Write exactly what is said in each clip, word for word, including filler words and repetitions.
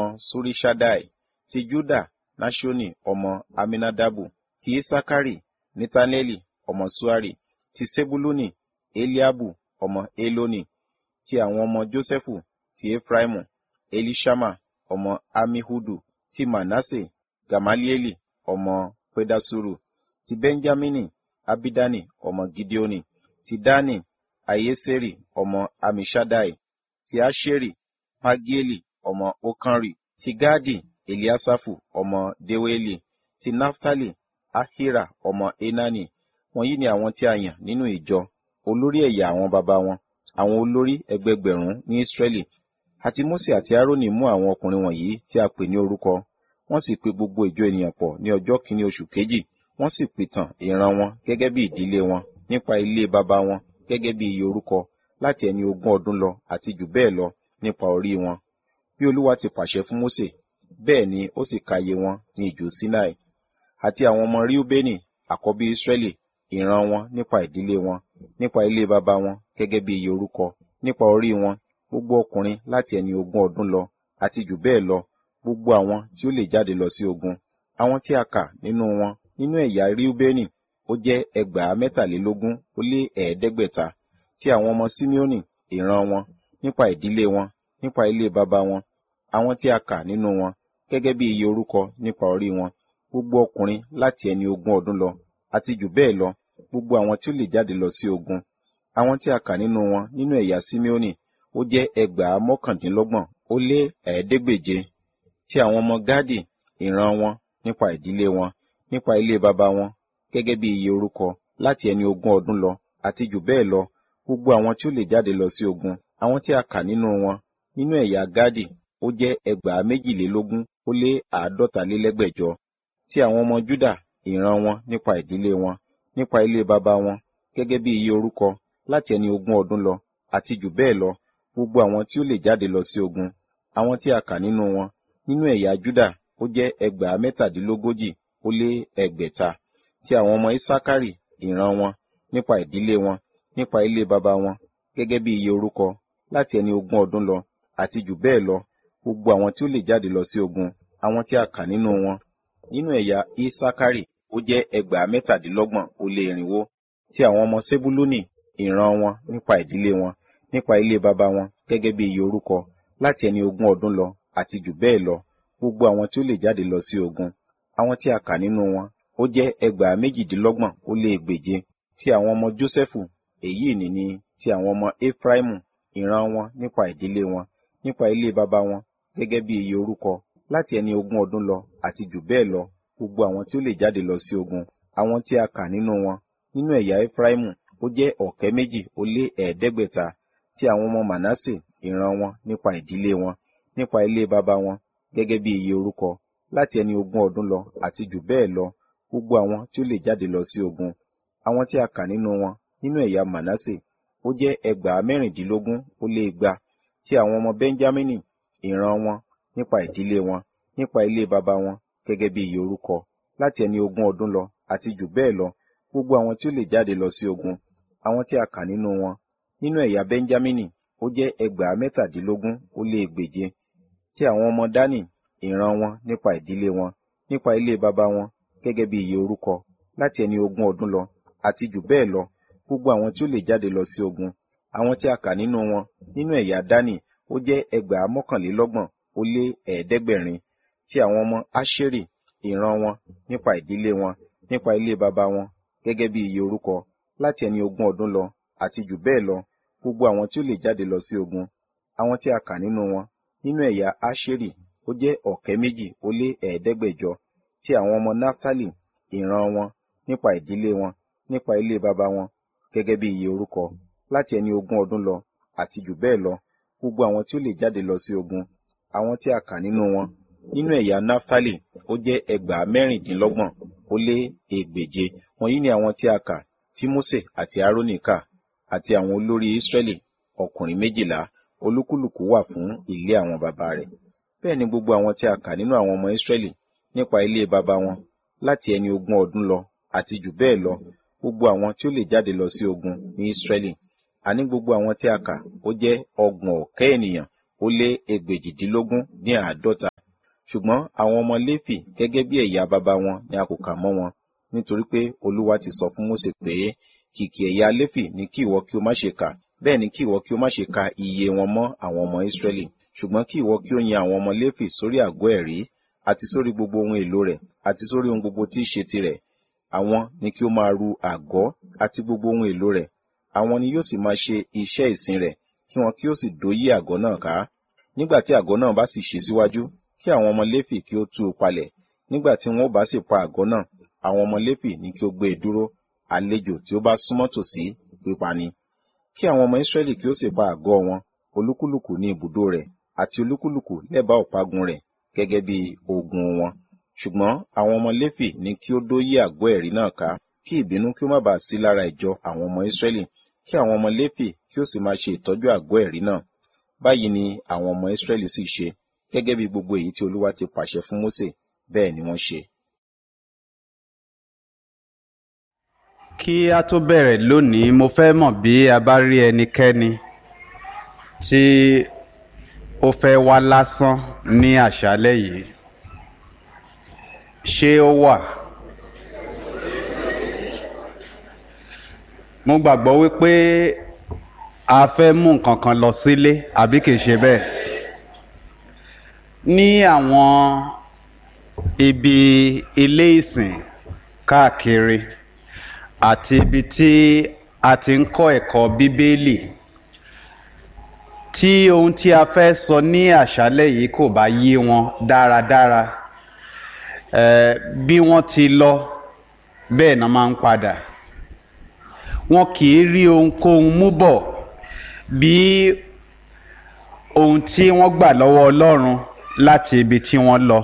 Surishadai, ti Juda, Naṣoni ọmọ Aminadabu, ti Isakari, Netaneli ọmọ Suari, ti Sebuluni, Eliabu ọmọ Eloni, ti àwọn ọmọ Josẹfu, ti Efraimu, Elishama ọmọ Amihudu, ti Manase, Gamalieli ọmọ Pedasuru, ti Benjamini, Abidani ọmọ Gideoni, ti Dani, Ayeseri ọmọ Amishadai, ti Asheri, Pagieli ọmọ Okanri, ti Gadi, Eliasafu ọmọ Deweli, ti Naftali, Ahira ọmọ Enani. Wọ̀nyí ni àwọn tí a yàn nínú ìjọ, olórí ẹ̀yà àwọn baba wọn, àwọn olórí ẹgbẹgbẹ̀rún ní Israẹli. Àti Mose àti Aaroni mú àwọn ọkùnrin wọ̀nyí tí a pè ní orúkọ, wọ́n sì pe gbogbo ìjọ ènìyàn pọ̀ ní ọjọ́ kìíní oṣù kejì, wọ́n sì pìtàn ìran wọn gẹ́gẹ́ bí ìdílé wọn, nípa ilé baba wọn gẹ́gẹ́ bí iye orúkọ, láti ẹni ogún ọdún lọ àti jù bẹ́ẹ̀ lọ nípa orí wọn. Bí Olúwa ti pàṣẹ fún Mose, bẹ́ẹ̀ ni ó sì ka iye wọn ní ijù Sinai. Àti àwọn ọmọ Reubeni, àkọ́bí Israẹli, ìran wọn nípa ìdílé wọn, nípa ilé baba wọn gẹ́gẹ́ bí iye orúkọ, nípa orí wọn, gbogbo ọkùnrin láti ẹni ogún ọdún lọ àti jù bẹ́ẹ̀ lọ, gbogbo àwọn tí ó lè jáde lọ sí ogun. Àwọn tí a kà nínú wọn nínú ẹ̀yà Reubeni, ó jẹ́ ẹgbàá mẹ́tàlélógún ó lé ẹ̀ẹ́dẹ́gbẹ̀ta. Ti àwọn ọmọ Simeoni, ìran wọn, nípa ìdílé wọn, nípa ilé baba wọn, àwọn tí a kà nínú wọn gẹ́gẹ́ bí iye orúkọ nípa orí wọn, gbogbo ọkùnrin láti ẹni ogún ọdún lọ àti jù bẹ́ẹ̀ lọ, gbogbo àwọn tí ó lè jáde lọ sí ogun. Àwọn tí a kà nínú wọn nínú ẹ̀yà Simeoni, ó jẹ́ ẹgbàá mọ́kàndínlọ́gbọ̀n ó lé ẹ̀ẹ́dẹ́gbèje. Ti àwọn ọmọ Gadi, ìran wọn, nípa ìdílé wọn, nípa ilé baba wọn, gẹ́gẹ́ bí iye orúkọ, láti ẹni ogún ọdún lọ àti jù bẹ́ẹ̀ lọ, gbogbo àwọn tí ó lè jáde lọ sí ogun. Àwọn tí a kà nínú wọn nínú ẹ̀yà Gadi, ó jẹ́ ẹgbàá méjìlélógún ó lé àádọ́talélẹ́gbẹ̀jọ. Ti àwọn ọmọ Juda, ìran wọn, nípa ìdílé wọn, nípa ilé baba wọn, gẹ́gẹ́ bí iye orúkọ, láti ẹni ogún ọdún lọ àti jù bẹ́ẹ̀ lọ, gbogbo àwọn tí ó lè jáde lọ sí ogun. Àwọn tí a kà nínú wọn nínú ẹ̀yà Juda, ó jẹ́ ẹgbàá mẹ́tàdínlógójì ó lé ẹgbẹ̀ta. Ti àwọn ọmọ Isakari, ìran wọn, nípa ìdílé wọn, nípa ilé baba wọn, gẹ́gẹ́ bí iye orúkọ, láti ẹni ogún ọdún lọ àti jù bẹ́ẹ̀ lọ, gbogbo àwọn tí ó lè jáde lọ sí ogun. Àwọn tí a kà nínú wọn nínú ẹ̀yà Isakari, ó jẹ́ ẹgbàá mẹ́tàdínlọ́gbọ̀n ó lé irinwó. Ti àwọn ọmọ Sebuluni, ìran wọn, nípa ìdílé wọn, nípa ilé baba wọn, gẹ́gẹ́ bí iye orúkọ, láti ẹni ogún ọdún lọ àti jù bẹ́ẹ̀ lọ, gbogbo àwọn tí ó lè jáde lọ sí ogun. Àwọn tí a kà nínú wọn, ó jẹ́ ẹgbàá méjìdínlọ́gbọ̀n ó lé ẹgbèje. Ti àwọn ọmọ Josẹfu, èyí ni ni ti àwọn ọmọ Efraimu, ìran wọn, nípa ìdílé wọn, nípa ilé baba wọn, gẹ́gẹ́ bí iye orúkọ, láti ẹni ogún ọdún lọ àti jù bẹ́ẹ̀ lọ, gbogbo àwọn tí ó lè jáde lọ sí ogun. Àwọn tí a kà nínú wọn nínú ẹ̀yà Efraimu, ó jẹ́ ọ̀kẹ́ méjì ó lé ẹ̀ẹ́dẹ́gbẹ̀ta. Ti àwọn ọmọ Manase, ìran wọn, nípa ìdílé wọn, nípa ilé baba wọn, gẹ́gẹ́ bí iye orúkọ, láti ẹni ogún ọdún lọ àti jù bẹ́ẹ̀ lọ, gbogbo àwọn tí ó lè jáde lọ sí ogun. Àwọn tí a kà nínú wọn nínú ẹ̀yà Manase, ó jẹ́ ẹgbàá mẹ́rìndínlógún ó lé igba. Ti àwọn ọmọ Benjamini, ìran wọn, nípa ìdílé wọn, nípa ilé baba wọn, gẹ́gẹ́ bí iye orúkọ, láti ẹni ogún ọdún lọ àti jù bẹ́ẹ̀ lọ, gbogbo àwọn tí ó lè jáde lọ sí ogun. Àwọn tí a kà nínú wọn nínú ẹ̀yà Benjamini, ó jẹ́ ẹgbàá mẹ́tàdínlógún ó lé ẹgbèje. Ti àwọn ọmọ Dani, ìran wọn, nípa ìdílé wọn, nípa ilé baba wọn, gẹ́gẹ́ bí iye orúkọ, láti ẹni ogún ọdún lọ àti jù bẹ́ẹ̀ lọ, gbogbo àwọn tí ó lè jáde lọ sí ogun. Àwọn tí a kà nínú wọn nínú ẹ̀yà Dani, ó jẹ́ ẹgbàá mọ́kànlélọ́gbọ̀n ó lé ẹ̀ẹ́dẹ́gbẹ̀rin. Ti àwọn ọmọ Asheri, ìran wọn, nípa ìdílé wọn, nípa ilé baba wọn, gẹ́gẹ́ bí iye orúkọ, láti ẹni ogún ọdún lọ àti jù bẹ́ẹ̀ lọ, gbogbo àwọn tí ó lè jáde lọ sí ogun. Àwọn tí a kà nínú wọn nínú ẹ̀yà Asheri, ó jẹ́ ọ̀kẹ́ méjì ó lé ẹ̀ẹ́dẹ́gbẹ̀jọ. Ti àwọn ọmọ Naftali, ìran wọn, nípa ìdílé wọn, nípa ilé baba wọn, gẹ́gẹ́ bí iye orúkọ, láti ẹni ogún ọdún lọ àti jù bẹ́ẹ̀ lọ, gbogbo àwọn tí ó lè jáde lọ sí ogun. Àwọn tí a kà nínú wọn nínú ẹ̀yà Naftali, ó jẹ́ ẹgbàá mẹ́rìndínlọ́gbọ̀n ó lé ẹgbèje. Wọ̀nyí ni àwọn tí a kà, tí Mose àti Aaroni kà, àti àwọn olórí Israẹli, ọkùnrin méjìlá, olúkúlùkù wà fún ilé àwọn baba rẹ̀. Bẹ́ẹ̀ ni gbogbo àwọn tí a kà nínú àwọn ọmọ Israẹli, nípa ilé baba wọn, láti ẹni ogún ọdún lọ àti jù bẹ́ẹ̀ lọ, gbogbo àwọn tí ó lè jáde lọ sí ogun ní Israẹli. Àní gbogbo àwọn tí a kà, ó jẹ́ ọgbọ̀n ọ̀kẹ́ ènìyàn ó lé ẹgbèjìdínlógún ní àádọ́ta. ṣùgbọ́n àwọn ọmọ Léfì gẹ́gẹ́ bí ẹ̀yà baba wọn ni a kò kà mọ́ wọn, nítorí pé Olúwa ti sọ fún Mósè pé kìkì ẹ̀yà Léfì ni kí ìwọ kí o má ṣe kà, bẹ́ẹ̀ ni kí ìwọ kí o má ṣe ka iye wọn mọ́ àwọn ọmọ Ísírẹ́lì, ṣùgbọ́n kí ìwọ kí o yan àwọn ọmọ Léfì sórí àgọ́ ẹ̀rí, àti sórí gbogbo ohun èlò rẹ̀, àti sórí ohun gbogbo tí í ṣe tirẹ̀. Àwọn ni kí ó máa ru àgọ́ àti gbogbo ohun èlò rẹ̀, àwọn ni yóò sì máa ṣe iṣẹ́ ìsìn rẹ̀, kí wọn kí ó sì dóyè àgọ́ náà ká. Nígbà tí àgọ́ náà bá sì ṣí síwájú, kí àwọn ọmọ Léfì kí ó tú u palẹ̀. Nígbà tí wọn ó bá sì pa àgọ́ náà, àwọn ọmọ Léfì ni kí ó gbé e dúró, àlejò tí ó bá súnmọ́ tòsí pípa ni. Kí àwọn ọmọ Ísírẹ́lì kí ó sì pa àgọ́ wọn, olúkúlùkù ní ibùdó rẹ̀, àti olúkúlùkù lẹ́bàá ọ̀págun rẹ̀, gẹ́gẹ́ bí ogun wọn. Ṣùgbọ́n àwọn ọmọ Léfì ni kí ó dóyè àgọ́ ẹ̀rí náà ká, kí ìbínú kí ó má bàa sí lára ìjọ àwọn ọmọ Ísírẹ́lì, kí àwọn ọmọ Léfì kí ó sì máa ṣe ìtọ́jú àgọ́ ẹ̀rí náà. Báyìí ni àwọn ọmọ Ísírẹ́lì sì ṣe, gẹ́gẹ́ bí gbogbo èyí tí Olúwa ti pàṣẹ fún Mósè, bẹ́ẹ̀ ni wọ́n ṣe. Kí a tó bẹ̀rẹ̀ lónìí, mo fẹ́ mọ̀ bí a bá rí ẹnikẹ́ni tí ó fẹ́ wá lásán ní àṣálẹ́ yìí. Ṣé ó wà? Mo gbàgbọ́ wípé a fẹ́ mú nǹkan kan lọ sílé, àbí kìí ṣe bẹ́ẹ̀? Ní àwọn ibi ilé ìsìn káàkiri àti ibi tí a ti ń kọ́ ẹ̀kọ́ Bíbélì, tí ohun tí a fẹ́ sọ ní àṣálẹ́ yìí kò bá yé wọn dáradára, eh, bí wọ́n ti lọ bẹ́ẹ̀ náà máa ń padà. Wọn kì í rí ohunkóhun mú bọ̀ bí ohun tí wọ́n gbà lọ́wọ́ Ọlọ́run láti ibi tí wọ́n lọ.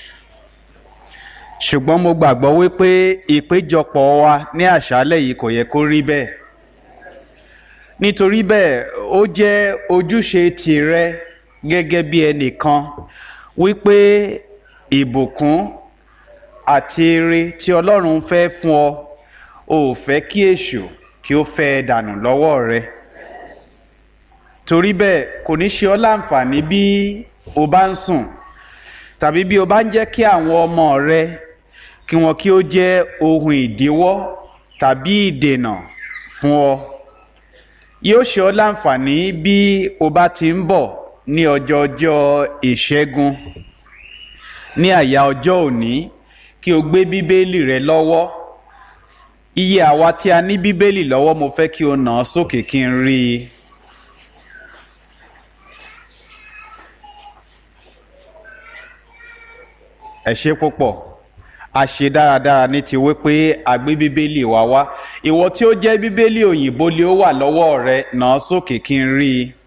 Ṣùgbọ́n mo gbàgbọ́ wípé ìpéjọpọ̀ wa ní àṣálẹ́ yìí kò yẹ kó rí bẹ́ẹ̀. Nítorí bẹ́ẹ̀, ó jẹ́ ojúṣe tìrẹ gẹ́gẹ́ bí ẹnìkan wípé ìbùkún àti ire tí Ọlọ́run fẹ́ fún ọ, ò fẹ́ kí èṣù kí ó fẹ́ dànù lọ́wọ́ rẹ. Torí bẹ́ẹ̀, kò ní ṣe ọ́ láǹfààní bí o bá ń sùn, tàbí bí o bá ń jẹ́ kí àwọn ọmọ rẹ kí wọn kí ó jẹ́ ohun ìdíwọ́ tàbí ìdènà fún ọ. Yóò ṣe ọ́ láǹfààní bí o bá ti ń bọ̀ ní ọjọ́ ọjọ́ ìṣẹ́gun, ní àyà ọjọ́ òní, kí o gbé Bíbélì rẹ lọ́wọ́. Iye àwa tí a ní Bíbélì lọ́wọ́, mo fẹ́ kí o nà án sókè kí n rí i. Ẹ ṣé púpọ̀. A ṣe dáradára ní ti wípé a gbé Bíbélì wa wá. Ìwọ tí ó jẹ́ Bíbélì òyìnbó lé ó wà lọ́wọ́ rẹ, nà án sókè kí n rí i.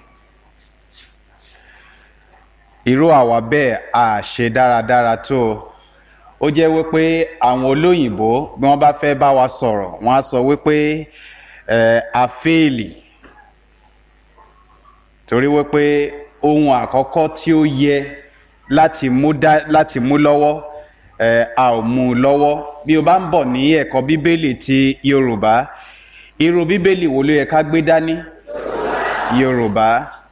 Irú àwa bẹ́ẹ̀ a ṣe dáradára tó. Ó jẹ́ wípé àwọn olóyìnbó bí wọ́n bá fẹ́ bá wa sọ̀rọ̀, wọ́n á sọ wípé ẹ̀ a fẹ́ẹ̀lì. Torí wípé ohun àkọ́kọ́ tí ó yẹ láti mú dá láti mú lọ́wọ́, ẹ̀ a ò mú un lọ́wọ́. Bí o bá ń bọ̀ ní ẹ̀kọ́ Bíbélì ti Yorùbá, irú Bíbélì wo ló yẹ ká gbé dání? Yorùbá.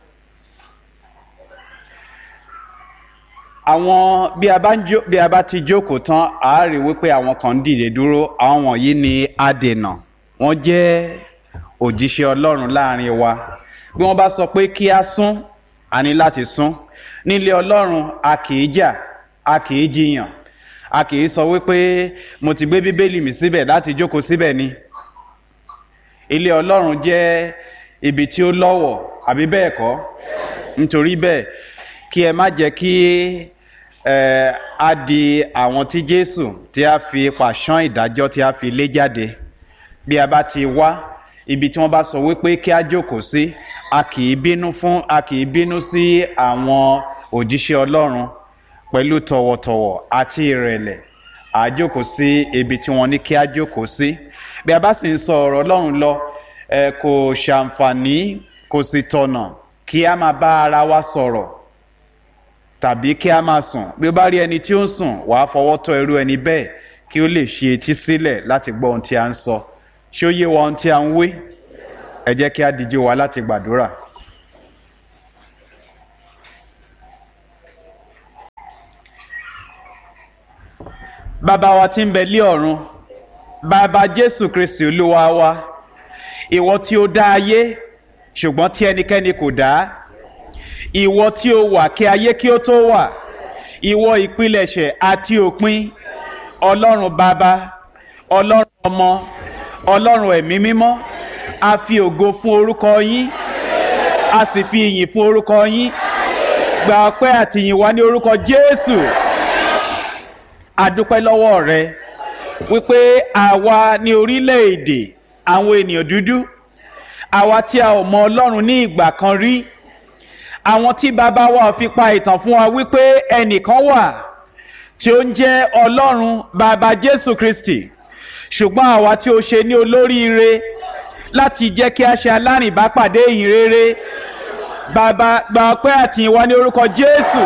Àwọn bí a bá ń jó bí a bá ti jókòó tán, a rí wípé àwọn kan ń dìde dúró. Àwọn wọ̀nyí ni adènà. Wọ́n jẹ́ òjíṣẹ́ Ọlọ́run láàrin wa. Bí wọ́n bá sọ pé kí a sún, a ní láti sún. Nílé Ọlọ́run a kì í jà, a kì í jiyàn, a kì í sọ wípé mo ti gbé Bíbélì mi síbẹ̀ láti jókòó síbẹ̀ ni. Ilé Ọlọ́run jẹ́ ibi tí ó lọ́wọ̀, àbí bẹ́ẹ̀ kọ́? Nítorí bẹ́ẹ̀, kí ẹ má jẹ́ kí ẹ á di àwọn tí Jésù tí a fi pàṣán ìdájọ́ tí a fi lé jáde. Bí a bá ti wá ibi tí wọ́n bá sọ wípé kí a jókòó sí, a kì í bínú fún a kì í bínú sí àwọn òjíṣẹ́ Ọlọ́run. Pẹ̀lú tọ̀wọ̀tọ̀wọ̀ àti ìrẹ̀lẹ̀, a jókòó sí ibi tí wọ́n ní kí a jókòó sí. Bí a bá sì ń sọ ọ̀rọ̀ Ọlọ́run lọ, ẹ kò ṣàǹfààní, kò sì tọ̀nà kí a máa bá ara wa sọ̀rọ̀ tàbí kí a máa sùn. Bí o bá rí ẹni tí ó ń sùn, wàá fọwọ́ tọ́ irú ẹni bẹ́ẹ̀ kí ó lè ṣe etí sílẹ̀ láti gbọ́ ohun tí a ń sọ. Ṣé ó yé wa ohun tí a ń wí? Ẹ jẹ́ kí a díjú wa láti gbàdúrà. bàbá wa tí ń bẹ lé ọ̀run, bàbá Jésù Kristi Olúwa wa, ìwọ tí ó dá ayé ṣùgbọ́n tí ẹnikẹ́ni kò dá, ìwọ tí ó wà kí ayé kí ó tó wà, ìwọ ìpilẹ̀ṣẹ̀ àti òpin, Ọlọ́run bàbá, Ọlọ́run ọmọ, Ọlọ́run ẹ̀mí mímọ́, a fi ògo fún orúkọ yín, a sì fi ìyìn fún orúkọ yín. Gba ọpẹ́ àti ìyìn wa ní orúkọ Jésù. A dúpẹ́ lọ́wọ́ rẹ wípé àwa ní orílẹ̀-èdè àwọn ènìyàn dúdú, àwa tí a ò mọ Ọlọ́run ní ìgbà kan rí, àwọn tí bàbá wa fi pa ìtàn fún wa wípé ẹnìkan wà tí ó ń jẹ́ Ọlọ́run bàbá Jésù Kristi, ṣùgbọ́n àwa tí ó ṣe ní olóríire láti jẹ́ kí a ṣe alárìnbápàdé ìyìn rere. Bàbá, gba ọpẹ́ àti ìyìn wa ní orúkọ Jésù.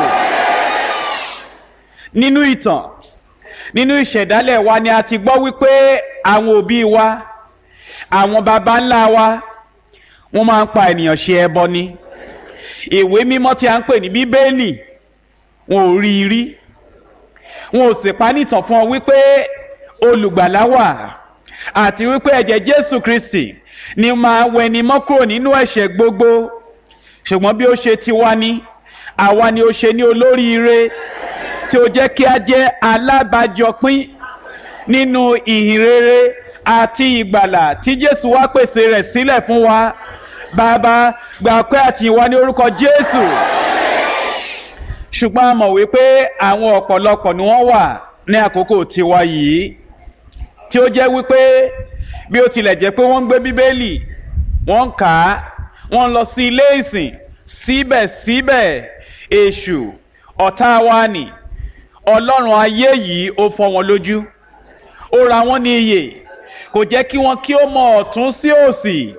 Nínú ìtàn, nínú ìṣẹ̀dálẹ̀ wa ni a ti gbọ́ wípé àwọn òbí wa, àwọn baba ńlá wa, wọ́n máa ń pa ènìyàn ṣe ẹbọ ni. Ìwé mímọ́ tí a ń pè ní Bíbélì, wọn ò rí i rí. Wọn ò sì pa nítàn fún ọ wípé olùgbàlà wà àti wípé ẹ̀jẹ̀ Jésù Kristi ni máa wẹni mọ́ kúrò nínú ẹ̀ṣẹ̀ gbogbo. Ṣùgbọ́n bí ó ṣe ti wá ní, àwa ni ó ṣe ní olóríire tí ó jẹ́ kí a jẹ́ alábàájọpín nínú ìhìn rere àti ìgbàlà tí Jésù wá pèsè rẹ̀ sílẹ̀ fún wa. Bàbá, gba ọpẹ́ àti ìyìn wa ní orúkọ Jésù. Ṣùgbọ́n a mọ̀ wípé àwọn ọ̀pọ̀lọpọ̀ ni wọ́n wà ní àkókò tiwa yìí tí ó jẹ́ wípé bí ó tilẹ̀ jẹ́ pé wọ́n ń gbé Bíbélì, wọ́n ń kà á, wọ́n lọ sí ilé ìsìn, síbẹ̀síbẹ̀ èṣù ọ̀tá wa nì, ọlọ́run ayé yìí ó fọ́ wọn lójú, ó ra wọ́n ní iyè, kò jẹ́ kí wọ́n kí ó mọ ọ̀tún sí òsì.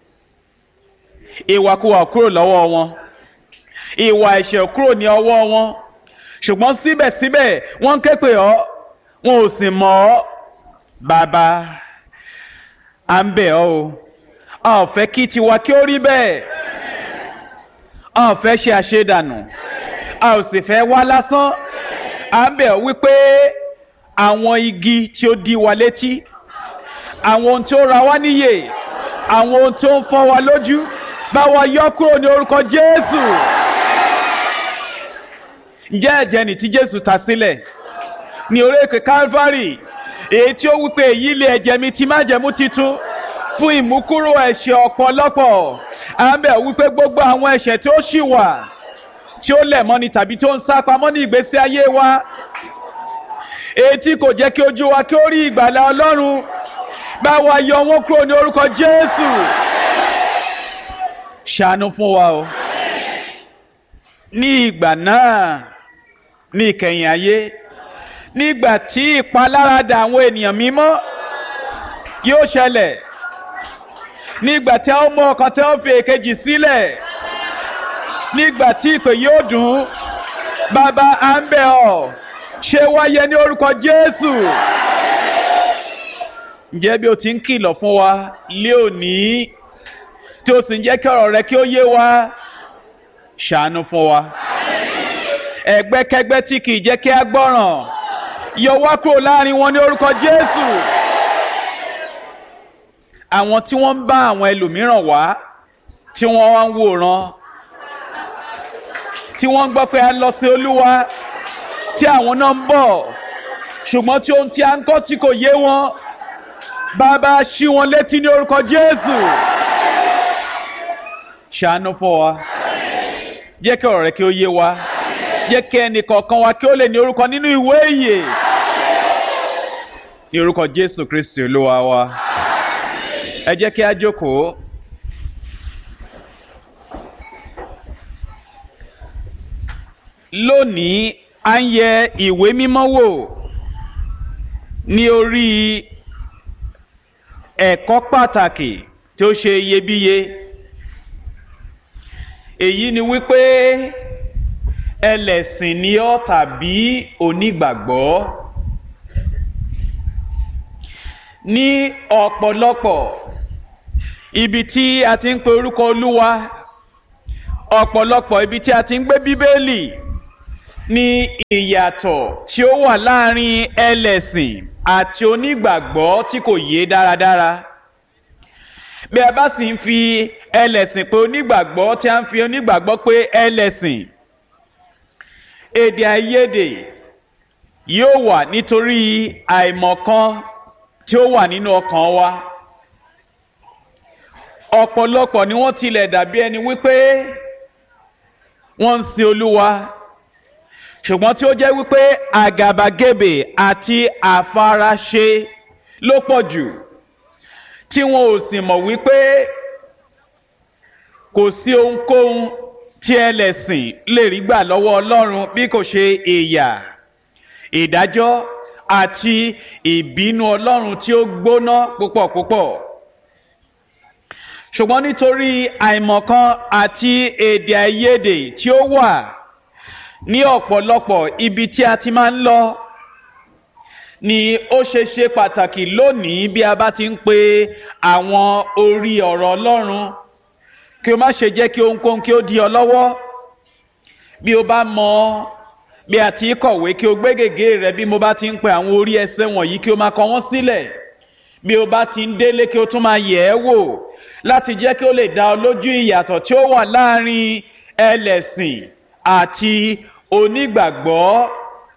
Ìwàkuwà kúrò lọ́wọ́ wọn, ìwà ẹ̀ṣẹ̀ kúrò ní ọwọ́ wọn, ṣùgbọ́n síbẹ̀síbẹ̀ wọ́n ń ké pè ọ́, wọn ò sì mọ̀ ọ́. Bàbá, à ń bẹ̀ ọ́ o, a ò fẹ́ kí tiwa kí ó rí bẹ́ẹ̀, a ò fẹ́ ṣe àṣedànù, a ò sì fẹ́ wá lásán. À ń bẹ̀ ọ́ wípé àwọn igi tí ó dí wa létí, àwọn ohun tí ó ra wá níyè, àwọn ohun tí ó ń fọ́ wa lójú, bá wa yọ kúrò ní orúkọ Jésù. Ǹjẹ́ ẹ̀jẹ̀ nì tí Jésù ta sílẹ̀ ní orí òkè Calvary, èyí tí ó wípé èyí lé ẹ̀jẹ̀ mi ti májẹ̀mú titun fún ìmúkúrò ẹ̀ṣẹ̀ ọ̀pọ̀lọpọ̀. À ń bẹ̀ wípé gbogbo àwọn ẹ̀ṣẹ̀ tí ó ṣì wà, tí ó lẹ̀ mọ́ni tàbí tó ń sá pamọ́ ní ìgbésí ayé wa, èyí tí kò jẹ́ kí ojú wa kí ó rí ìgbàlà Ọlọ́run, bá wa yọ wọ́n kúrò ní orúkọ Jésù. Ṣàánú fún wa o. Ní ìgbà náà, ní ìkẹyìn ayé, nígbà tí ìpaláradà àwọn ènìyàn mímọ́ yóò ṣẹlẹ̀, nígbà tí a ó mú ọkàn tí a ó fi èkejì sílẹ̀, nígbà tí ìpè yóò dùn, bàbá, à ń bẹ̀ ọ́, ṣe wáyé ní orúkọ Jésù. Ǹjẹ́ bí o ti ń kìlọ̀ fún wa lé òní, tí o sì ń jẹ́ kí ọ̀rọ̀ rẹ kí ó yé wa, ṣàánú fún wa. Ẹgbẹ́kẹ́gbẹ́ tí kìí jẹ́ kí a gbọ́ràn, yọ wá kúrò láàrin wọn ní orúkọ Jésù. Àwọn tí wọ́n ń bá àwọn ẹlòmíràn wá, tí wọ́n wá ń wòran, tí wọ́n ń gbọ́ pé a lọ sí Olúwa, tí àwọn náà ń bọ̀, ṣùgbọ́n tí ohun tí a ń kọ́ tí kò yé wọn, bàbá, ṣí wọn létí ní orúkọ Jésù. Ṣàánú fún wa, jẹ́ kí ọ̀rọ̀ rẹ kí ó yé wa, jẹ́ kí ẹnì kọ̀ọ̀kan wa kí ó lè ní orúkọ nínú ìwé ìyè, ní orúkọ Jésù Kristi Olúwa wa. Ẹ jẹ́ kí a jókòó. Lónìí a ń yẹ ìwé mímọ́ wò ní orí ẹ̀kọ́ pàtàkì tí ó ṣe iyebíye. Èyí ni wípé ẹlẹ́sìn ni ọ́ tàbí onígbàgbọ́. Ní ọ̀pọ̀lọpọ̀ ibi tí a ti ń pe orúkọ Olúwa, ọ̀pọ̀lọpọ̀ ibi tí a ti ń gbé Bíbélì, ni ìyàtọ̀ tí ó wà láàrin ẹlẹ́sìn àti onígbàgbọ́ tí kò yé dáradára. Bí a bá sì ń fi ẹlẹ́sìn pé onígbàgbọ́ tí a ń fi onígbàgbọ́ pé ẹlẹ́sìn, èdè àìyedè yóò wà nítorí àìmọ̀kan tí ó wà nínú ọkàn wa. Ọ̀pọ̀lọpọ̀ ni wọ́n tilẹ̀ dàbí ẹni wípé wọ́n ń sin Olúwa, ṣùgbọ́n tí ó jẹ́ wípé àgàbàgebè àti àfaraṣe ló pọ̀ jù, tí wọn ò sì mọ̀ wípé kò sí ohunkóhun tí ẹlẹ́sìn lè rí gbà lọ́wọ́ Ọlọ́run bí kò ṣe ìyà, ìdájọ́ àti ìbínú Ọlọ́run tí ó gbóná púpọ̀ púpọ̀. Ṣùgbọ́n nítorí àìmọ̀kan àti èdè àìyedè tí ó wà ní ọ̀pọ̀lọpọ̀ ibi tí a ti máa ń lọ, ni ó ṣe ṣe pàtàkì lónìí bí a bá ti ń pe àwọn orí ọ̀rọ̀ Ọlọ́run kí o má ṣe jẹ́ kí ohunkóhun kí ó di ọ lọ́wọ́. Bí o bá mọ bí a ti kọ̀wé, kí o gbé gègé rẹ bí mo bá ti ń pe àwọn orí ẹsẹ̀ wọ̀nyí, kí o máa kọ wọ́n sílẹ̀. Bí o bá ti ń délé, kí o tún máa yẹ̀ ẹ́ wò láti jẹ́ kí ó lè dá ọ lójú ìyàtọ̀ tí ó wà láàrin ẹlẹ́sìn àti onígbàgbọ́.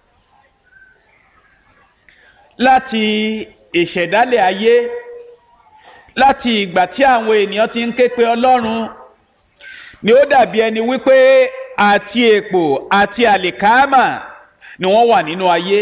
Láti ìṣẹ̀dálẹ̀ ayé, láti ìgbà tí àwọn ènìyàn ti ń ké pe Ọlọ́run, ni ó dàbí ẹni wípé àti èpò àti àlìkámà ni wọ́n wà nínú ayé.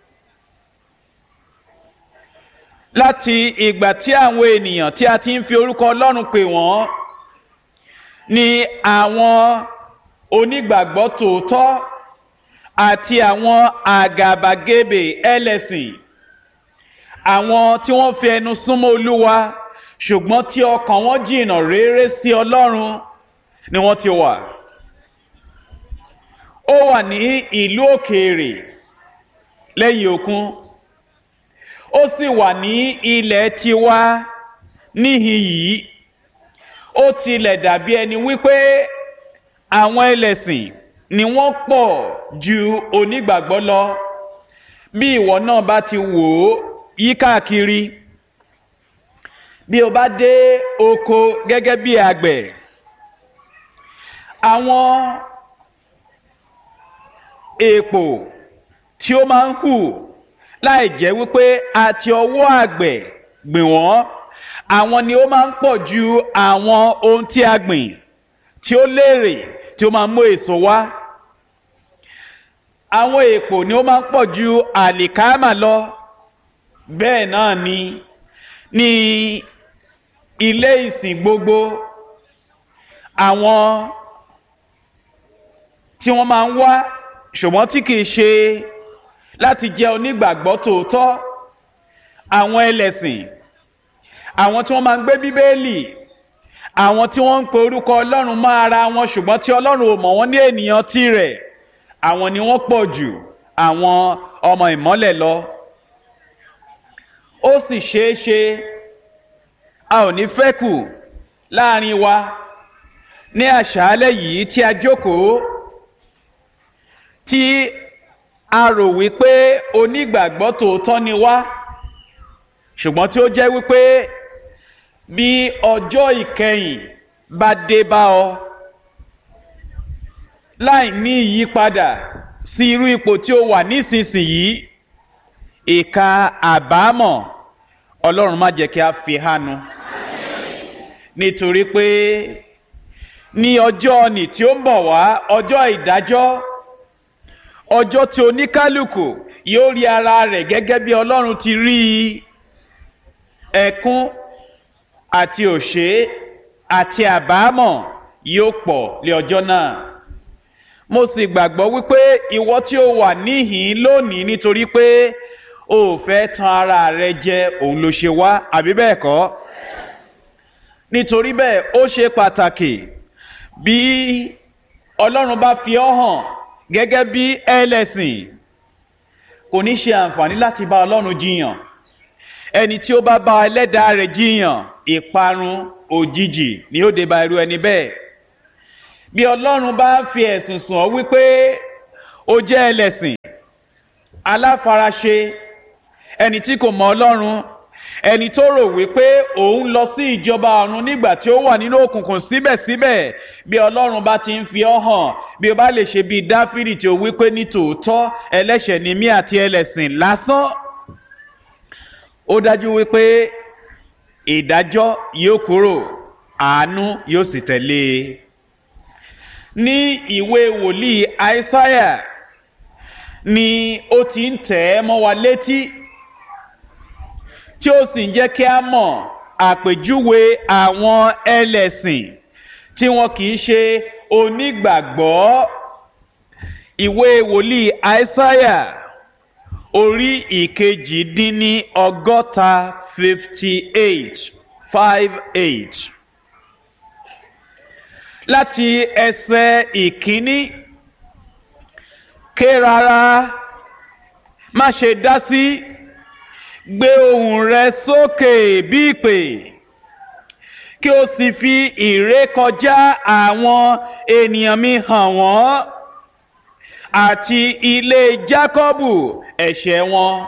Láti ìgbà tí àwọn ènìyàn tí a ti ń fi orúkọ Ọlọ́run pè wọ́n, ni àwọn onígbàgbọ́ tòótọ́ àti àwọn àgàbàgebè ẹlẹ́sìn, àwọn tí wọ́n fi ẹnu súnmọ́ Olúwa ṣùgbọ́n tí ọkàn wọn jìnnà réré sí Ọlọ́run, ni wọ́n ti wà. Ó wà ní ìlú òkèèrè lẹ́yìn òkun, ó sì wà ní ilẹ̀ tiwa níhìn yìí. Ó tilẹ̀ dàbí ẹni wípé àwọn ẹlẹ́sìn ni wọ́n pọ̀ ju onígbàgbọ́ lọ. Bí ìwọ náà bá ti wò ó yí káàkiri, bí o bá dé oko gẹ́gẹ́ bí àgbẹ̀, àwọn èpò tí ó máa ń hù láì jẹ́ wípé a ti ọwọ́ àgbẹ̀ gbìn wọ́n, àwọn ni ó máa ń pọ̀ ju àwọn ohun tí a gbìn tí ó lérè tí ó máa ń mú èso wá. Àwọn èpò ni ó máa ń pọ̀ ju àlìkámà lọ. Bẹ́ẹ̀ náà ni ní ilé ìsìn gbogbo, àwọn tí wọ́n máa ń wá ṣùgbọ́n tí kìí ṣe láti jẹ́ onígbàgbọ́ tòótọ́, àwọn ẹlẹ́sìn, àwọn tí wọ́n máa ń gbé Bíbélì, àwọn tí wọ́n ń pe orúkọ Ọlọ́run mọ́ ara wọn ṣùgbọ́n tí Ọlọ́run ò mọ̀ wọ́n ní ènìyàn tirẹ̀, àwọn ni wọ́n pọ̀ jù àwọn ọmọ ìmọ́lẹ̀ lọ. Ó sì ṣeé ṣe a ò ní fẹ́ kù láàrin wa ní àṣálẹ́ yìí tí a jókòó, tí a rò wípé onígbàgbọ́ tòótọ́ ni wá, ṣùgbọ́n tí ó jẹ́ wípé bí ọjọ́ ìkẹyìn bá dé bá ọ láì ní ìyípadà sí irú ipò tí ó wà nísinsìnyí, ìka àbámọ̀ Ọlọ́run má jẹ́ kí a fi hánu. Nítorí pé ní ọjọ́ nì tí ó ń bọ̀ wá, ọjọ́ ìdájọ́, ọjọ́ tí oníkálùkù yóò rí ara rẹ̀ gẹ́gẹ́ bí Ọlọ́run ti rí ẹkún àti òṣé àti àbámọ̀ yóò pọ̀ lé ọjọ́ náà. Mo sì gbàgbọ́ wípé ìwọ tí ó wà níhìn lónìí nítorí pé o ò fẹ́ tan ara rẹ jẹ, òun ló ṣe wá, àbí bẹ́ẹ̀ kọ́? Nítorí bẹ́ẹ̀ ó ṣe pàtàkì bí Ọlọ́run bá fi ọ́ hàn gẹ́gẹ́ bí ẹlẹ́sìn, kò ní ṣe àǹfààní láti bá Ọlọ́run jiyàn. Ẹni tí ó bá bá ẹlẹ́dàá rẹ̀ jiyàn, ìparun òjijì ni ó dé bá irú ẹni bẹ́ẹ̀. Bí Ọlọ́run bá fi ẹ̀sùn sùn ọ́ wípé ó jẹ́ ẹlẹ́sìn aláfaraṣe, ẹni tí kò mọ Ọlọ́run, ẹni tó rò wípé òun lọ sí ìjọba ọ̀run nígbà tí ó wà nínú òkùnkùn. Síbẹ̀síbẹ̀ bí Ọlọ́run bá ti ń fi ọ́ hàn, bí o bá lè ṣe bí Dáfídì tí ó wípé ní tòótọ́ ẹlẹ́ṣẹ̀ ni mí àti ẹlẹ́sìn lásán, ó dájú wípé ìdájọ́ yóò kúrò, àánú yóò sì tẹ̀lé e. Ní ìwé wòlíì Aísáyà ni ó ti ń tẹ̀ ẹ́ mọ́ wa létí, tí ó sì ń jẹ́ kí a mọ̀ àpèjúwe àwọn ẹlẹ́sìn tí wọn kì í ṣe onígbàgbọ́. Ìwé wòlíì Aísáyà orí ìkejì dín ní ọgọ́ta fifty eight five eight láti ẹsẹ̀ ìkíní: ké rárá, má ṣe dá sí, gbé ohùn rẹ sókè bí ìpè, kí o sì fi ìrékọjá àwọn ènìyàn mi hàn wọ́n, àti ilé Jákọ́bù ẹ̀ṣẹ̀ wọn.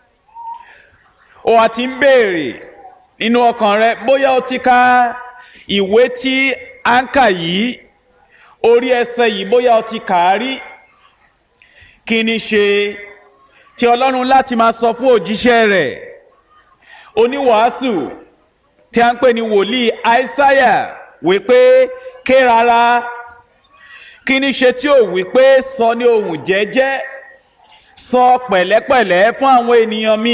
O wá ti ń béèrè nínú ọkàn rẹ bóyá o ti ka ìwé tí a ń kà yìí, orí ẹsẹ̀ yìí, bóyá o ti kà á rí. Kí ni ṣe tí Ọlọ́run láti máa sọ fún òjíṣẹ́ rẹ̀ oníwàásù tí a ń pè ní wòlíì Aísáyà wípé ké rárá? Kí ni ṣe tí ó wípé sọ ní ohùn jẹ́jẹ́, sọ pẹ̀lẹ́pẹ̀lẹ́ fún àwọn ènìyàn mi?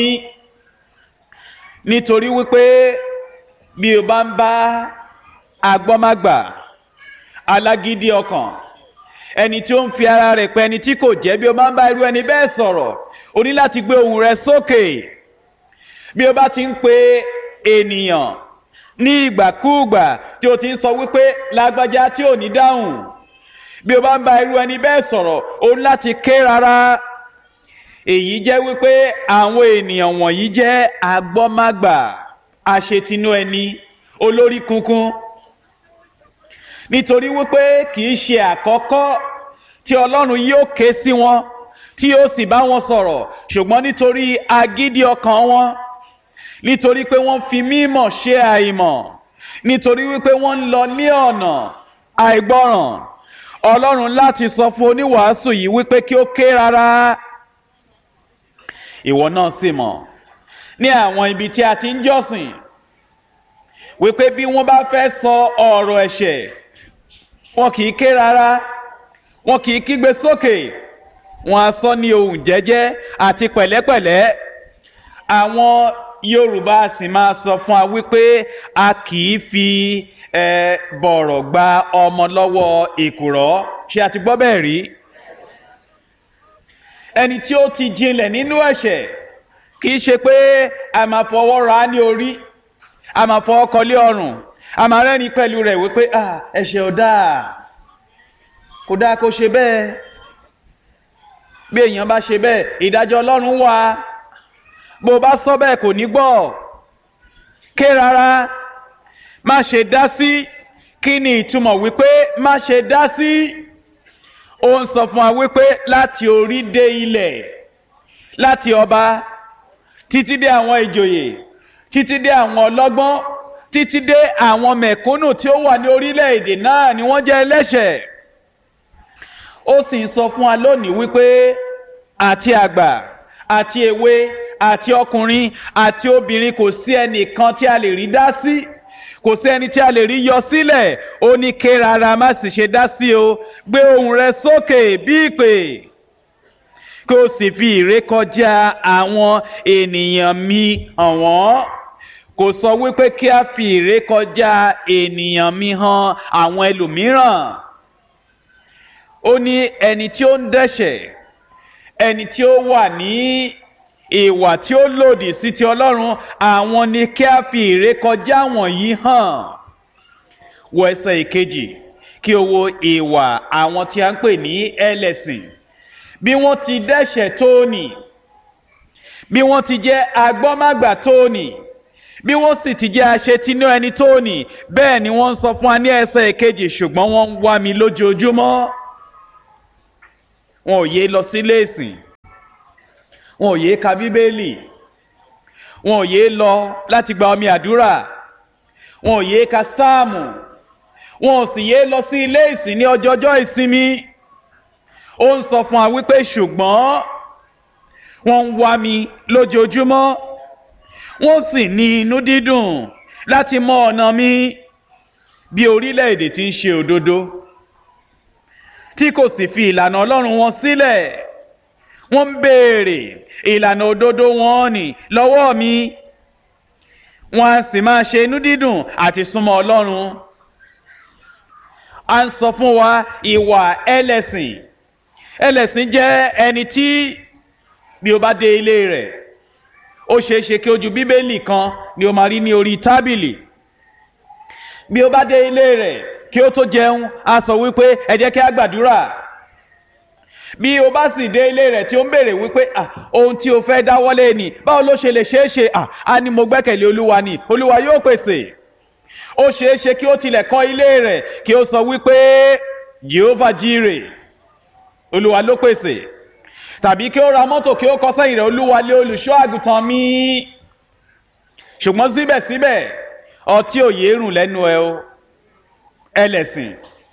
Nítorí wípé bí o bá ń bá agbọ́mágbà, alágídí ọkàn, ẹni tí ó ń fi ara rẹ̀ pẹ́ ẹni tí kò jẹ́, bí o bá ń bá irú ẹni bẹ́ẹ̀ sọ̀rọ̀, o ní láti gbé ohùn rẹ sókè. Bí o bá ti ń pe ènìyàn ní ìgbàkúùgbà tí o ti ń sọ wípé lágbájá tí ò ní dáhùn, bí o bá ń bá irú ẹni bẹ́ẹ̀ sọ̀rọ̀, o ní láti ké rárá. Èyí jẹ́ wípé àwọn ènìyàn wọ̀nyí jẹ́ agbọ́mágbà, aṣetinú ẹni, olórí kunkun. Nítorí wípé kì í ṣe àkọ́kọ́ tí Ọlọ́run yóò ké sí wọn, tí yóò sì bá wọn sọ̀rọ̀, ṣùgbọ́n nítorí agídí ọkàn wọn, nítorí pé wọ́n fi mímọ̀ ṣe àìmọ̀, nítorí wípé wọ́n ń lọ ní ọ̀nà àìgbọ́ràn, Ọlọ́run láti sọ fún oníwàásù yìí wípé kí ó ké rárá. Ìwọ náà sì mọ̀ ní àwọn ibi tí a ti ń jọ́sìn wípé bí wọ́n bá fẹ́ sọ ọ̀rọ̀ ẹ̀ṣẹ̀, wọn kì í ké rárá, wọn kì í kígbe sókè, wọn á sọ ní ohùn jẹ́jẹ́ àti pẹ̀lẹ́pẹ̀lẹ́. Àwọn Yorùbá sì máa sọ fún wa wípé a kì í fi ẹ bọ̀rọ̀ gba ọmọ lọ́wọ́ èkùrọ́. Ṣé a ti gbọ́ bẹ́ẹ̀ rí? Ẹni tí ó ti jinlẹ̀ nínú ẹ̀ṣẹ̀ kì í ṣe pé a máa fọwọ́ ra ní orí, a máa fọwọ́ kọlé ọrùn, a máa rẹ́rìn pẹ̀lú rẹ̀ wípé ah ẹ̀ṣẹ̀ ò dáa, kò dáa kó ṣe bẹ́ẹ̀. Bí èèyàn bá ṣe bẹ́ẹ̀, ìdájọ́ Ọlọ́run wà. Bó bá sọ bẹ́ẹ̀ kò ní gbọ́. Ké rárá, má ṣe dá sí. Kí ni ìtumọ̀ wípé má ṣe dá sí? Ó ń sọ fún wa wípé láti orí dé ilẹ̀, láti ọba títí dé àwọn ìjòyè, títí dé àwọn ọlọ́gbọ́n, títí dé àwọn mẹ̀kúnnù tí ó wà ní orílẹ̀-èdè náà ni wọ́n jẹ́ ẹlẹ́ṣẹ̀. Ó sì ń sọ fún wa lónìí wípé àti àgbà, àti èwe, àti ọkùnrin, àti obìnrin, kò sí ẹnìkan tí a lè rí dá sí, kò sí ẹni tí a lè rí yọ sílẹ̀. Ó ní ké rárá, má sì ṣe dá sí o. Gbé ohùn rẹ sókè bí ìpè, kí o sì fi ìrékọjá àwọn ènìyàn mi hàn wọ́n. Kò sọ wípé kí a fi ìrékọjá ènìyàn mi hàn àwọn ẹlòmíràn. Ó ní ẹni tí ó ń dẹ́ṣẹ̀, ẹni tí ó wà ní ìwà tí ó lòdì sí ti Ọlọ́run, àwọn ni kí a fi ìrékọjá wọ̀nyí hàn. Wo ẹsẹ̀ ìkejì kí o wo ìwà àwọn tí a ń pè ní ẹlẹ́sìn. Bí wọ́n ti dẹ́ṣẹ̀ tóní, bí wọ́n ti jẹ́ agbọ́mágbà tóní, bí wọ́n sì ti jẹ́ aṣetinú ẹni tóní, bẹ́ẹ̀ ni wọ́n ń sọ fún wa ní ẹsẹ̀ ìkejì, ṣùgbọ́n wọ́n ń wá mi lójoojúmọ́. wọn ò yé lọ sílé ìsìn, wọn ò yé ka bíbélì, wọn ò yé lọ láti gba omi àdúrà, wọn ò yé ka sáàmù, wọn ò sì yé lọ sí ilé ìsìn ní ọjọ́jọ́ ìsinmi. Ó ń sọ fún wa wípé ṣùgbọ́n wọ́n ń wá mi lójoojúmọ́, wọ́n sì ní inú dídùn láti mọ ọ̀nà mi. Bí orílẹ̀-èdè tí ń ṣe òdodo, tí kò sì fi ìlànà Ọlọ́run wọn sílẹ̀, wọ́n ń béèrè ìlànà òdodo wọn nì lọ́wọ́ mi, wọ́n á sì máa ṣe inú dídùn àti súnmọ́ Ọlọ́run. A ń sọ fún wa ìwà ẹlẹ́sìn. Ẹlẹ́sìn jẹ́ ẹni tí bí o bá dé ilé rẹ̀, ó ṣeé ṣe kí ojú bíbélì kan ni o máa rí ní orí tábìlì. Bí o bá dé ilé rẹ̀, kí ó tó jẹun, a sọ wípé ẹ jẹ́ kí a gbàdúrà. Bí o bá sì dé ilé rẹ̀ tí ó ń béèrè wípé ah ohun tí o fẹ́ dáwọ́lé ni báwo ló ṣe lè ṣeé ṣe, ah a ní mo gbẹ́kẹ̀lé Olúwa ni, Olúwa yóò pèsè. Ó ṣeé ṣe kí ó tilẹ̀ kọ́ ilé rẹ̀ kí ó sọ wípé Jehovah Jireh, Olúwa ló pèsè. Tàbí kí ó ra mọ́tò kí ó kọ sẹ́yìn rẹ̀, Olúwa lé olùṣọ́ àgùntàn mi. Ṣùgbọ́n síbẹ̀síbẹ̀ ọtí òye rùn lẹ́nu ẹ o, ẹlẹ́sìn.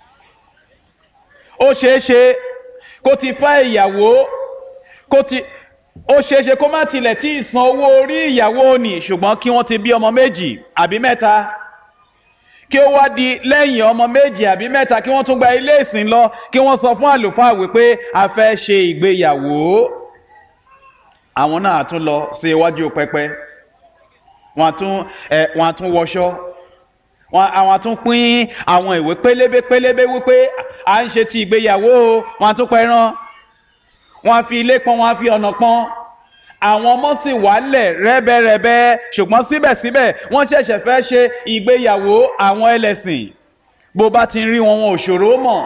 Ó ṣeé ṣe kó ti fẹ́ ìyàwó, kó ti ó ṣeé ṣe kó má tilẹ̀ tí ì san owó orí ìyàwó ni, ṣùgbọ́n kí wọ́n ti bí ọmọ méjì àbí mẹ́ta, kí ó wá di lẹ́yìn ọmọ méjì àbí mẹ́ta kí wọ́n tún gba ilé ìsìn lọ, kí wọ́n sọ fún àlùfáà wípé a fẹ́ ṣe ìgbéyàwó. Àwọn náà tún lọ sí iwájú pẹpẹ, wọ́n tún ẹ wọ́n tún wọṣọ, wọ́n àwọn tún pín àwọn ìwé pélébé pélébé wípé à ń ṣe ti ìgbéyàwó, wọ́n tún pẹran, wọ́n fi ilé pọ́n, wọ́n fi ọ̀nà pọ́n. Àwọn ọmọ sì wálẹ̀ rẹ́bẹ̀rẹ́bẹ́, ṣùgbọ́n síbẹ̀síbẹ̀ wọ́n ṣẹ̀ṣẹ̀ fẹ́ ṣe ìgbéyàwó àwọn ẹlẹ́sìn. Bó bá ti ń rí wọn, wọn ò ṣòro mọ̀.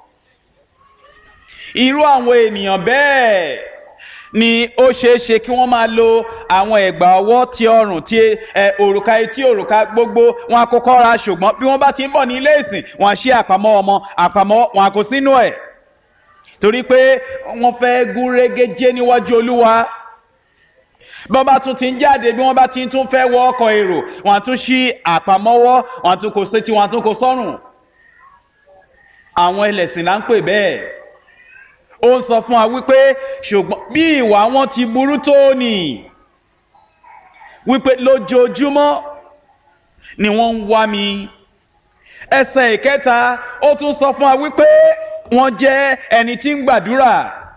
Irú àwọn ènìyàn bẹ́ẹ̀ ni ó ṣeé ṣe kí wọ́n máa lo àwọn ẹ̀gbà ọwọ́ ti ọrùn, ti ẹ òrùka etí, òrùka gbogbo, wọn á kọ́kọ́ ra, ṣùgbọ́n bí wọ́n bá ti ń bọ̀ ní ilé ìsìn, wọn á ṣí àpamọ́ ọmọ, àpamọ́ wọn á kó sínú ẹ̀. Torí pé wọ́n fẹ́ gún régéjé níwájú Olúwa. Bí wọ́n bá tún ti ń jáde, bí wọ́n bá ti tún fẹ́ wọ ọkọ̀ èrò, wọ́n á tún ṣí àpamọ́wọ́, wọ́n á tún kó sétí, wọ́n á tún kó sọ́rùn. Àwọn ẹlẹ́sìn là ń pè bẹ́ẹ̀. Ó ń sọ fún wa wípé ṣùgbọ́n bí ìwà wọn ti burú tó nì, wípé lójoojúmọ́ ni wọ́n ń wá mi. Ẹsẹ̀ ìkẹta ó tún sọ fún wa wípé wọ́n jẹ́ ẹni tí ń gbàdúrà.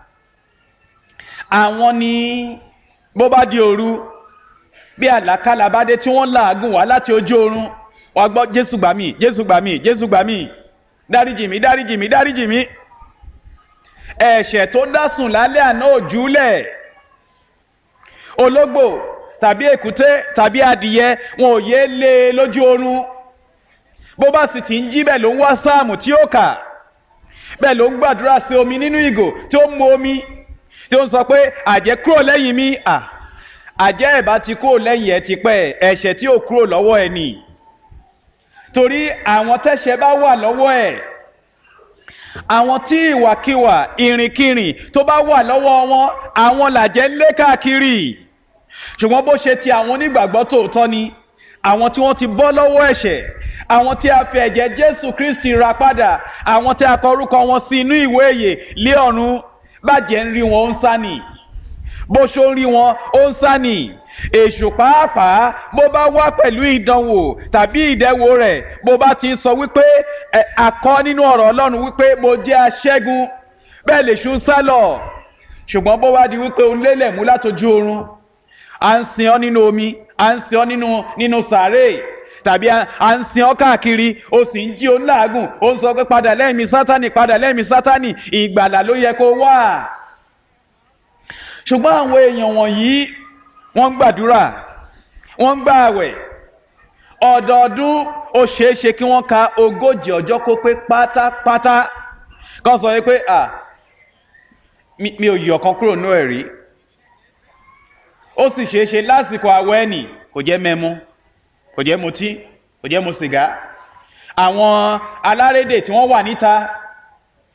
Àwọn ni bó bá di òru, bí àlákàlà bá dé tí wọ́n làágùn wá láti ojú oorun, wọ́n gbọ́ Jésù gbà mí, Jésù gbà mí, Jésù gbà mí, dáríjì mí, dáríjì mí, dáríjì mí. Ẹ̀ṣẹ̀ tó dásùn lálẹ́ àná òjúlẹ̀, ológbò tàbí èkúté tàbí adìyẹ, wọn ò yé lé e lójú oorun. Bó bá sì ti ń jí, bẹ́ẹ̀ ló ń wá sáàmù tí ó kà, bẹ́ẹ̀ ló ń gbàdúrà sí omi nínú ìgò tí ó ń mu omi, tí ó ń sọ pé àjẹ́ kúrò lẹ́yìn mi. À àjẹ́ ẹ̀ bá ti kúrò lẹ́yìn ẹ̀ ti pẹ́, ẹ̀ṣẹ̀ tí ò kúrò lọ́wọ́ ẹ̀ nì. Torí àwọn tẹ́ṣẹ̀ bá wà lọ́wọ́ ẹ̀, àwọn tí ìwàkiwà ìrìnkìrìn tó bá wà lọ́wọ́ wọn, àwọn làjẹ́ ń lé káàkiri. Ṣùgbọ́n bó ṣe ti àwọn onígbàgbọ́ tòótọ́ ni, àwọn tí wọ́n ti bọ́ lọ́wọ́ ẹ̀ṣẹ̀, àwọn tí a fi ẹ̀jẹ̀ Jésù Kristi rà padà, àwọn tí a kọ orúkọ wọn sí inú ìwé ìyè lé ọ̀run, bàjẹ́ ń rí wọn ó ń sá nì, bó ṣó ń rí wọn ó ń sá nì. Èṣù pàápàá bó bá wá pẹ̀lú ìdánwò tàbí ìdẹwò rẹ̀, bó bá ti sọ wípé ẹ àkọ́ nínú ọ̀rọ̀ Ọlọ́run wípé mo jẹ́ aṣẹ́gun, bẹ́ẹ̀ lèṣù ń sá lọ. Ṣùgbọ́n bó wá di wípé òun lélẹ̀ mú látojú oorun, à ń sin ọ́ nínú omi, à ń sin ọ́ nínú nínú sàárè, tàbí à ń sin ọ́ káàkiri, ó sì ń jí ó ń làágùn, ó ń sọ pé padà lẹ́yìn mi Sátánì, padà lẹ́yìn mi Sátánì, ìgbàlà ló yẹ kó wà. Ṣùgbọ́n àwọn èèyàn wọ̀nyí wọ́n ń gbàdúrà, wọ́n ń gbààwẹ̀. Ọdọọdún ó ṣeé ṣe kí wọ́n ka ogójì ọjọ́ kó pé pátápátá. Kán sọ wípé à mi ò yọ̀ kan kúrò nú ẹ̀rí. Ó sì ṣeé ṣe lásìkò àwẹ̀ ẹ̀nì kò jẹ́ mẹ́mu, kò jẹ́ mutí, kò jẹ́ mu sìgá. Àwọn alárédè tí wọ́n wà níta,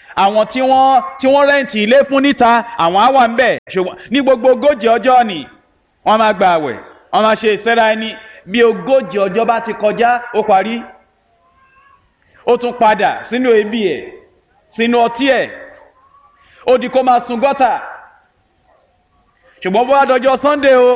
àwọn tí wọ́n tí wọ́n rẹ́ǹtì ilé fún níta àwọn á wà ń bẹ̀ ṣùgbọ́n ní gbogbo ogójì ọjọ́ ni wọ́n máa gba àwẹ̀ wọ́n máa ṣe ìsẹ́ra ẹni bí ogójì ọjọ́ bá ti kọjá ó parí ó tún padà sínú ebi ẹ̀ sínú ọtí ẹ̀ ó di kó máa sun gọ́tà ṣùgbọ́n bó wá dọjọ́ Sunday o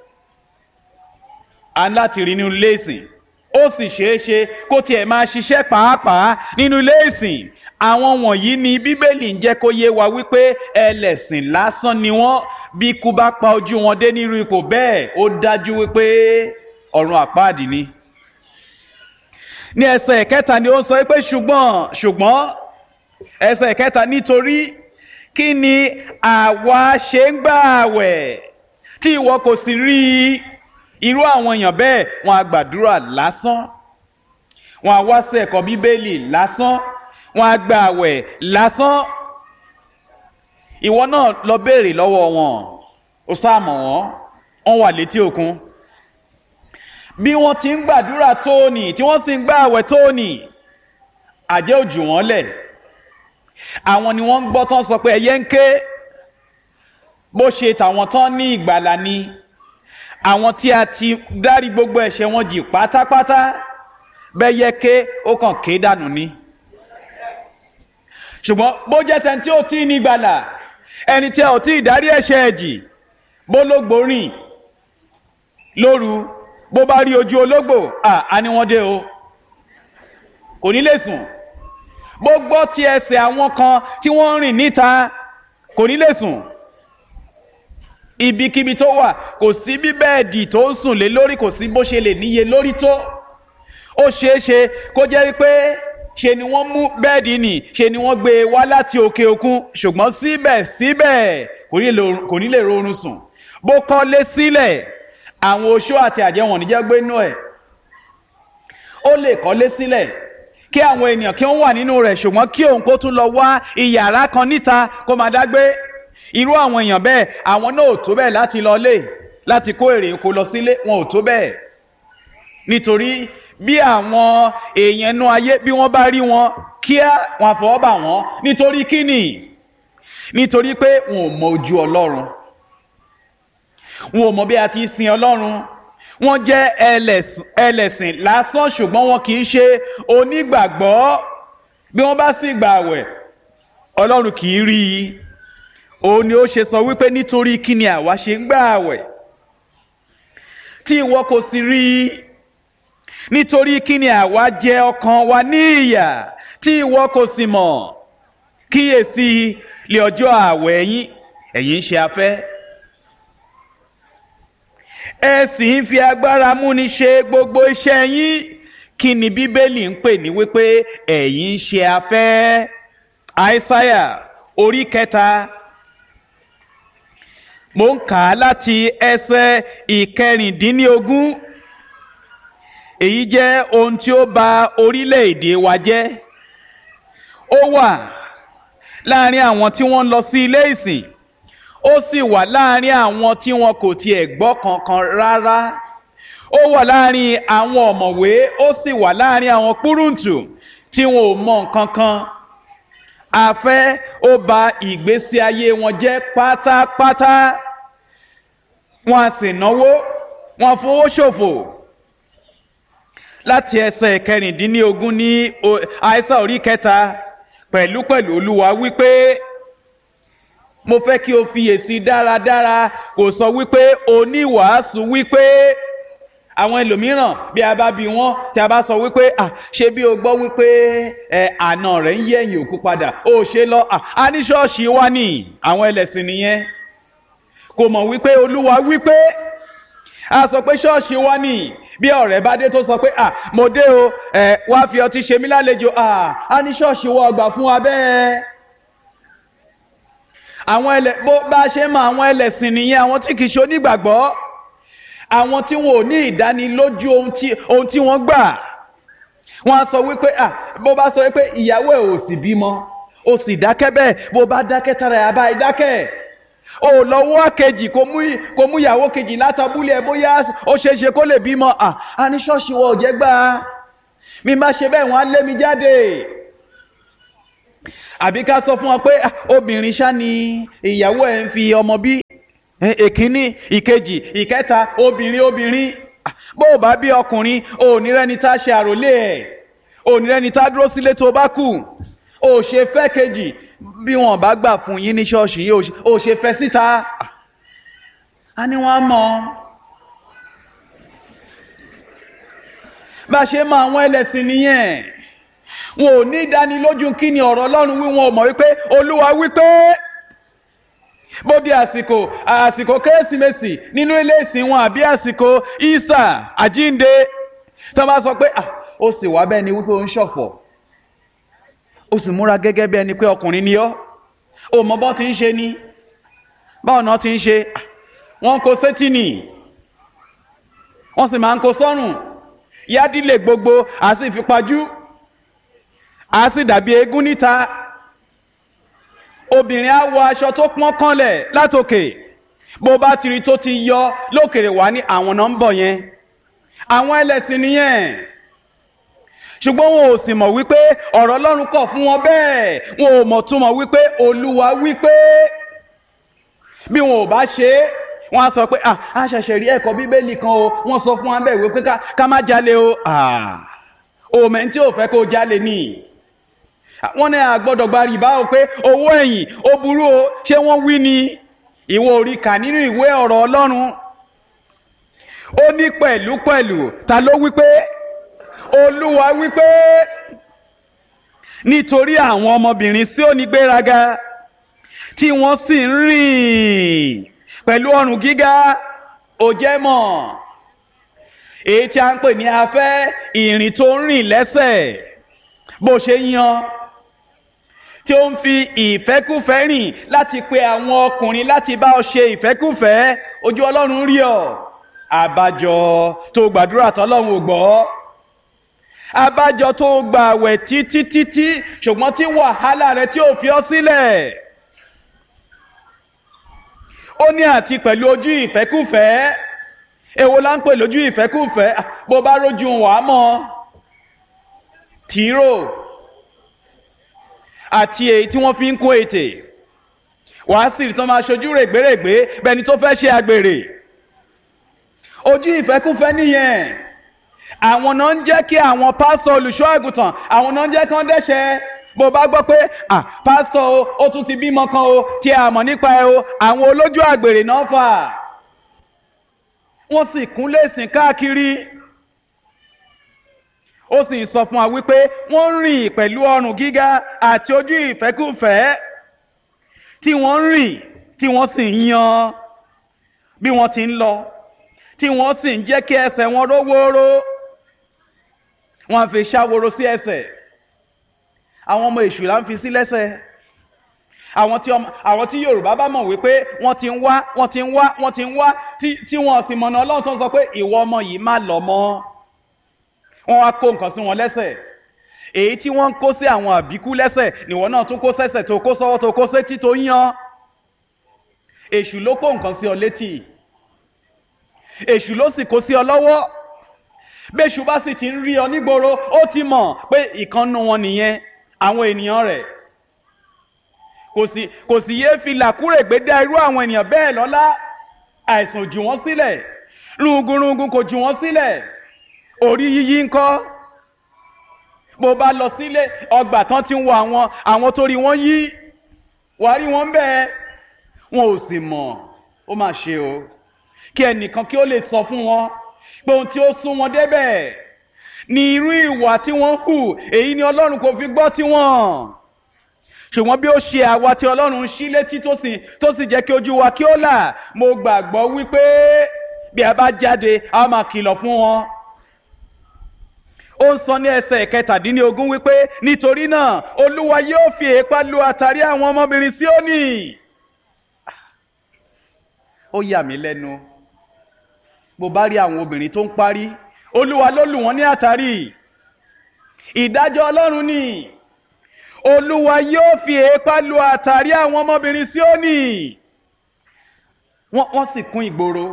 à ń láti rí nínú ilé ìsìn ó sì ṣeé ṣe kó tiẹ̀ máa ṣiṣẹ́ pàápàá nínú ilé ìsìn àwọn wọ̀nyí ni Bíbélì ń jẹ́ kó yé wa wípé ẹlẹ́sìn lásán ni wọ́n bí ikú bá pa ojú wọn dé nírú ipò bẹ́ẹ̀ ó dájú wípé ọ̀run àpáàdì ni. ní ẹsẹ̀ ìkẹta ni ó sọ pé ṣùgbọ́n ṣùgbọ́n ẹsẹ̀ ìkẹta nítorí kí ni àwa ṣe ń gbààwẹ̀ tí ìwọ kò sì rí i irú àwọn èèyàn bẹ́ẹ̀ wọn á gbàdúrà lásán wọn á wá sí ẹ̀kọ́ Bíbélì lásán wọn á gbààwẹ̀ lásán ìwọ náà lọ béèrè lọ́wọ́ wọn ó sáàmọ̀ wọn wọn wà létí òkun bí wọ́n ti ń gbàdúrà tóòní tí wọ́n sì ń gbààwẹ̀ tóòní àjẹ́ ò jù wọ́n lẹ̀ àwọn ni wọ́n ń gbọ́ tán sọ pé ẹyẹ ń ké bó ṣe tàwọn tán ní ìgbàlà ni àwọn tí a ti dárí gbogbo ẹ̀ṣẹ̀ wọn jì pátápátá bẹ́yẹ ké ó kàn ké dànù ni ṣùgbọ́n bó jẹ́ tẹni tí ó tí ní ìgbàlà ẹni tí a ò tí ì dárí ẹ̀ṣẹ̀ ẹ̀ jì bó lógbò rìn lóru bó bá rí ojú ológbò à ní wọ́n dé o kò ní lè sùn bó gbọ́ ti ẹsẹ̀ àwọn kan tí wọ́n ń rìn níta kò ní lè sùn ibikíbi tó wà kò sí bí bẹ́ẹ̀dì tó ń sùn lé lórí kò sí bó ṣe lè níye lórí tó ó ṣeé ṣe kó jẹ́ pé ṣe ni wọ́n mú bẹ́ẹ̀dì nì ṣe ni wọ́n gbé e wá láti òkè òkun ṣùgbọ́n síbẹ̀síbẹ̀ kò ní lè rọrùn sùn bó kọ́lé sílẹ̀ àwọn oṣó àti àjẹ́ wọn níjẹ́ gbé inú ẹ̀ ó lè kọ́lé sílẹ̀ kí àwọn ènìyàn kí wọ́n wà nínú rẹ̀ ṣùgbọ́n kí òun kó tún lọ wá iyàrá kan níta kó máa dágbé irú àwọn èèyàn bẹ́ẹ̀ àwọn náà ò tó bẹ́ẹ̀ láti lọ lé láti kó èrè oko lọ sílé wọn ò tó bẹ́ẹ̀ nítorí bí àwọn èèyàn inú ayé bí wọ́n bá rí wọn kíá wọn àfọwọ́ bà wọ́n nítorí kíni nítorí pé wọn ò mọ ojú Ọlọ́run wọn ò mọ bí a ti sin Ọlọ́run wọ́n jẹ́ ẹlẹ́sìn lásán ṣùgbọ́n wọn kì í ṣe onígbàgbọ́ bí wọ́n bá sì gbààwẹ̀ Ọlọ́run kì í rí i òun ni ó ṣe sọ wípé nítorí kí ni àwa ṣe ń gbààwẹ̀ tí ìwọ kò sì rí i nítorí kí ni àwa jẹ ọkàn wa ní ìyà tí ìwọ kò sì mọ̀ kíyèsí lé ọjọ́ ààwẹ̀ yín ẹ̀yin ń ṣe afẹ́ ẹ sì ń fi agbára múni ṣe gbogbo iṣẹ́ yín kí ni Bíbélì ń pè ní wípé ẹ̀yin ń ṣe afẹ́ Àìsáyà orí kẹta mo ń kà á láti ẹsẹ̀ ìkẹrìndínlógún èyí jẹ́ ohun tí ó bà orílẹ̀-èdè wa jẹ́ ó wà láàrin àwọn tí wọ́n ń lọ sí ilé ìsìn ó sì wà láàrin àwọn tí wọn kò tiẹ̀ gbọ́ kankan rárá ó wà láàrin àwọn ọ̀mọ̀wé ó sì wà láàrin àwọn púrùǹtù tí wọn ò mọ nǹkan kan afẹ́ ó bà ìgbésí ayé wọn jẹ́ pátápátá wọn a sì náwó wọn fowó ṣòfò láti ẹsẹ̀ kẹrìndínlógún ní Àìsáyà orí kẹta pẹ̀lúpẹ̀lú Olúwa wípé mo fẹ́ kí o fiyèsí dáradára kò sọ wípé oníwàásù wípé àwọn ẹlòmíràn bí a bá bi wọ́n tí a bá sọ wípé à ṣe bí o gbọ́ wípé ẹ àna rẹ̀ ń yẹ̀yìn òkú padà ó ṣe lọ à ní ṣọ́ọ̀ṣì wa ní àwọn ẹlẹ́sìn nìyẹn kò mọ̀ wípé Olúwa wípé a sọ pé ṣọ́ọ̀ṣì wa ní bí ọ̀rẹ́ bá dé tó sọ pé à mo dé o ẹ wá fi ọtí ṣe mí lálejò à á ní ṣọ́ọ̀ṣì wọ ọgbà fún wa bẹ́ẹ̀ àwọn ẹlẹ bó bá ṣe mọ àwọn ẹlẹ́sìn nìyẹn àwọn tí kìí ṣe onígbàgbọ́ àwọn tí wọn ò ní ìdánilójú ohun tí ohun tí wọ́n gbà wọ́n á sọ wípé à bó bá sọ wípé ìyàwó ẹ̀ ò sì bímọ ó sì dákẹ́ bẹ́ẹ̀ bó bá dákẹ́ tara ẹ̀ abá dákẹ́ ó lọ́wọ́ kejì kó mú kó mú ìyàwó kejì látàbúlé ẹ̀ bóyá ó ṣeé ṣe kó lè bímọ à á ní ṣọ́ọ̀ṣì wọ ò jẹ́ gbà mi má ṣe bẹ́ẹ̀ wọ́n á lé mi jáde àbí ká sọ fún wọn pé obìnrin ṣá ni ìyàwó ẹ̀ ń fi ọmọ bí, èkíní ìkejì ìkẹta obìnrin obìnrin. Bó o bá bí ọkùnrin ò ní rẹ́ni tá ṣe àròlé ẹ̀, ò ní rẹ́ni tá dúró sílé tó bá kù, ò ṣe fẹ́ kejì bí wọn bá gbà fún yín ní ṣọ́ọ̀ṣì yìí, ò ṣe fẹ́ síta. A ní wọn mọ̀ bá ṣe mọ àwọn ẹlẹ́sìn nìyẹn. Wọn ò ní ìdánilójú kí ni ọ̀rọ̀ Ọlọ́run wí, wọn ò mọ̀ wípé Olúwa wípé bó di àsìkò àsìkò kérésìmesì nínú ilé ìsìn wọn àbí àsìkò ìsà àjínde tó bá sọ pé ah ó sì wá bẹ́ẹ̀ ni wípé ó ń ṣọ̀fọ̀, ó sì múra gẹ́gẹ́ bí ẹni pé ọkùnrin ni ọ́, ó mọ bọ́ ti ń ṣe ni, báwọn náà ti ń ṣe, wọ́n kó sétí nì, wọ́n sì máa ń kó sọ́rùn, yádìlẹ̀ gbogbo àti ìfipajú, a sì dàbí eégún níta. Obìnrin á wọ aṣọ tó pọ́n kànlẹ̀ látòkè, bó bá tiri tó ti yọ lókèrè wá ní àwọn náà ń bọ̀ yẹn, àwọn ẹlẹ́sìn nìyẹn. Ṣùgbọ́n wọn ò sì mọ̀ wípé ọ̀rọ̀ Ọlọ́run kọ̀ fún wọn bẹ́ẹ̀, wọn ò mọ̀ túmọ̀ wípé Olúwa wípé bí wọn ò bá ṣe é wọn á sọ pé ah a ṣẹ̀ṣẹ̀ rí ẹ̀kọ́ Bíbélì kan o, wọ́n sọ fún wa bẹ́ẹ̀ wípé ká má jalè o. ah òmẹ́ tí ò fẹ́ kó jalè ni. Wọ́n ní àgbọ́dọ̀ gba rìbá o, pé owó ẹ̀yìn ó burú o, ṣé wọ́n wí ni? Ìwọ orí kà nínú ìwé ọ̀rọ̀ Ọlọ́run. Ó ní pẹ̀lú pẹ̀lú ta ló wípé? Olúwa wípé nítorí àwọn ọmọbìnrin Síónì gbéraga tí wọ́n sì ń rìn pẹ̀lú ọrùn gíga, ó jẹ́ mọ̀ èyí tí a ń pè ní afẹ́, ìrìn tó ń rìn lẹ́sẹ̀ bó ṣe yan, tí ó ń fi ìfẹ́kúfẹ́ rìn láti pe àwọn ọkùnrin láti bá ọ ṣe ìfẹ́kúfẹ́. Ojú Ọlọ́run rí ọ, àbájọ tó gbàdúrà tọ́lọ́run ò gbọ́, àbájọ tó gbààwẹ̀ títí títí ṣùgbọ́n tí wàhálà rẹ tí ò fi ọ́ sílẹ̀. Ó ní àti pẹ̀lú ojú ìfẹ́kúfẹ́. Èwo la ń pè lójú ìfẹ́kúfẹ́? Bó bá rójú wàá mọ̀, tìró àti èyí tí wọ́n fi ń kó ètè, wàá sì rí tán máa ṣojú règbèrègbè bẹni tó fẹ́ ṣe àgbèrè. Ojú ìfẹ́kúfẹ́ nìyẹn. Àwọn náà ń jẹ́ kí àwọn pásítọ̀ olùṣọ́ àgùntàn, àwọn náà ń jẹ́ kí wọ́n dẹ́ṣẹ̀. Bó bá gbọ́ pé ah pásítọ̀ o ó tún ti bímọ kan o tí a mọ̀ nípa ẹ o, àwọn olójú àgbèrè náà fà, wọ́n sì kúnlé ìsìn káàkiri. Ó sì sọ fún wa wípé wọ́n rìn pẹ̀lú ọrùn gíga àti ojú ìfẹ́kúfẹ́, tí wọ́n rìn tí wọ́n sì ń yan bí wọ́n ti ń lọ, tí wọ́n sì ń jẹ́ kí ẹsẹ̀ wọn ró wóró, wọ́n fi ṣàwòrò sí ẹsẹ̀. Àwọn ọmọ èṣù là ń fi sí lẹ́sẹ̀. Àwọn tí àwọn tí Yorùbá bá mọ̀ wípé wọ́n ti ń wá wọ́n ti ń wá wọ́n ti ń wá tí wọ́n sì mọ̀nà Ọlọ́run tó ń sọ pé ìwọ ọmọ yìí má lọ mọ́, wọ́n wá kó nǹkan sí wọn lẹ́sẹ̀. Èyí tí wọ́n ń kó sí àwọn àbíkú lẹ́sẹ̀ nìwọ náà tún kó sẹ́sẹ̀, tó kó sọ́wọ́, tó kó sétí, tó yan. Èṣù ló kó nǹkan sí ọ létí, èṣù ló sì kó sí ọ lọ́wọ́. Béṣù bá sì ti ń rí ọ nígboro, ó ti mọ̀ pé ìkànnù wọn nìyẹn, àwọn ènìyàn rẹ̀. Kò sì kò sì yéé fi làkúrègbé dá irú àwọn ènìyàn bẹ́ẹ̀ lọ́lá. Àìsàn ò jù wọ́n sílẹ̀, rúgurúgun kò jù wọ́n sílẹ̀, orí yíyí ńkọ́? Bó bá lọ sílé ọgbà tán ti ń wo àwọn àwọn tó rí wọn yí, wàá rí wọn bẹ́ẹ̀, wọn ò sì mọ̀. Ó mà ṣe o, kí ẹnìkan kí ó lè sọ fún wọn pé ohun tí ó sún wọn débẹ̀ ni irú ìwà tí wọ́n hù, èyí ni Ọlọ́run kò fi gbọ́ tiwọn. Ṣùgbọ́n bí ó ṣe àwa tí Ọlọ́run ṣí létí tó sì tó sì jẹ́ kí ojú wa kí ó là, mo gbàgbọ́ wípé bí a bá jáde a máa kìlọ̀ fún wọn. Ó ń sọ ní ẹsẹ̀ kẹtàdínlógún wípé nítorí náà Olúwa yóò fi èépá lu àtàrí àwọn ọmọbìnrin Síónì. Ó yà mí lẹ́nu bó bá rí àwọn obìnrin tó ń parí, Olúwa ló lù wọ́n ní àtàrí. Ìdájọ́ Ọlọ́run ni. Olúwa yóò fi èépá lu àtàrí àwọn ọmọbìnrin Síónì. Wọ́n wọ́n sì kún ìgboro,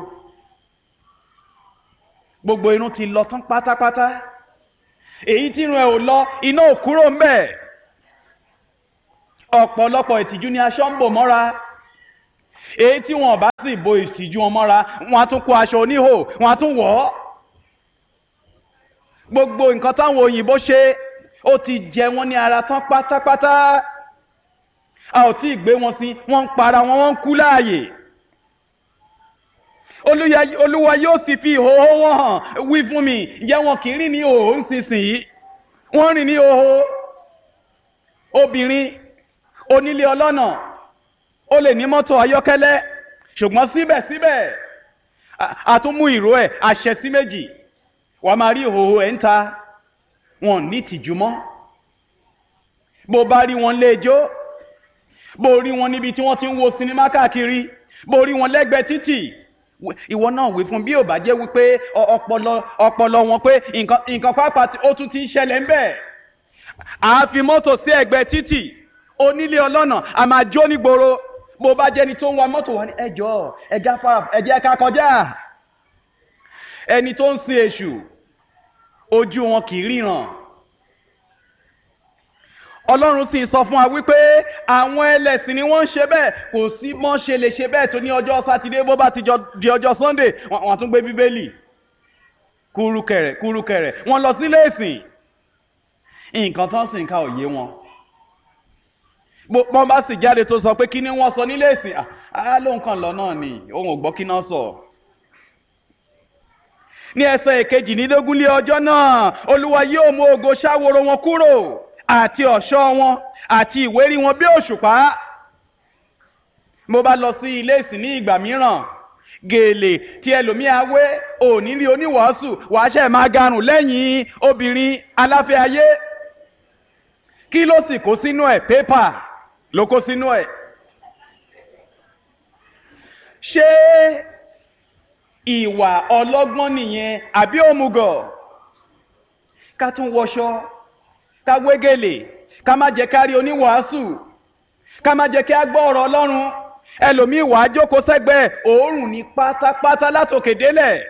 gbogbo irun ti lọ tán pátápátá. Èyí tí irun ẹ̀ ò lọ, iná ò kúrò ń bẹ̀. ọ̀pọ̀lọpọ̀ ìtìjú ni aṣọ ń bò mọ́ra, èyí tí wọn bá sì bo ìtìjú wọn mọ́ra wọn á tún kó aṣọ oníhò wọn á tún wọ̀ ọ́. Gbogbo nǹkan táwọn òyìnbó ṣe ó ti jẹ wọ́n ní ara tán pátápátá. A ò tí ì gbé wọn sí, wọ́n ń para wọn, wọ́n ń kú láàyè. Olúwa yóò sì fi ìhòòhò wọn hàn. Wí fún mi, ǹjẹ́ wọn kì í rìn ní ìhòòhò nísinsìnyí? Wọ́n rìn ní ìhòòhò. Obìnrin onílé ọlọ́nà ó lè ní mọ́tò ayọ́kẹ́lẹ́, ṣùgbọ́n síbẹ̀síbẹ̀ àtúnmú ìró ẹ̀ àṣẹ sí méjì. Wàá máa rí ìhòòhò ẹ̀ ń ta, wọn ní ìtìjú mọ́. Bó bá rí wọn léjó, bó rí wọn níbi tí wọ́n ti ń wo sinimá káàkiri, bó rí wọn lẹ́gbẹ̀ẹ́ títì, ìwọ náà wí fún bí ò bá jẹ́ wípé ọpọlọ ọpọlọ wọn pé nǹkan nǹkan pápá ó tún ti ń ṣẹlẹ̀ ń bẹ̀. À á fi mọ́tò sí ẹ̀gbẹ́ títì, onílé ọlọ́nà a máa jó nígboro. Bó bá jẹ́ni tó ń wa mọ́tò wá ní ẹjọ́ ẹjá fà ẹjẹ́ ká kọjá. Ẹni tó ń sin èṣù ojú wọn kì í ríran. Ọlọ́run sì sọ fún wa wípé àwọn ẹlẹ́sìn ni wọ́n ń ṣe bẹ́ẹ̀, kò sí mọ́ ṣe lè ṣe bẹ́ẹ̀ tó ní ọjọ́ sátidé bó bá ti di ọjọ́ sunday wọ́n tún gbé bíbélì kúrúkẹ̀rẹ̀ kúrúkẹ̀rẹ̀ wọ́n lọ sílé ìsìn. Nǹkan tán sì ń ka òye wọn. Bọ́n bá sì jáde tó sọ pé kí ni wọ́n sọ nílé ìsìn, á ló nǹkan lọ náà ni òun ò gbọ́ kí náà sọ. Ní ẹsẹ̀ ìkejìlélógún lé ọjọ́ náà Olúwa yóò mú ògo ṣáworo wọn kúrò àti ọ̀ṣọ́ wọn àti ìwérí wọn bí òṣùpá. Mo bá lọ sí ilé ìsìn ní ìgbà mìíràn, gèlè tí ẹlòmíà wé òní rí oníwàásù wàá ṣe máa garùn lẹ́yìn obìnrin aláfẹ́ ayé. Kí ló sì kó sínú ẹ̀? Pépà ló kó sínú ẹ̀. Ṣé ìwà ọlọ́gbọ́n nìyẹn àbí òmùgọ̀? Ká tún wọṣọ, ká wé gèlè, ká má jẹ́ ká rí oníwàásù, ká má jẹ́ kí á gbọ́ ọ̀rọ̀ Ọlọ́run. Ẹlòmíì wàá jókòó sẹ́gbẹ̀ẹ́, òórùn ní pátápátá látòkè délẹ̀.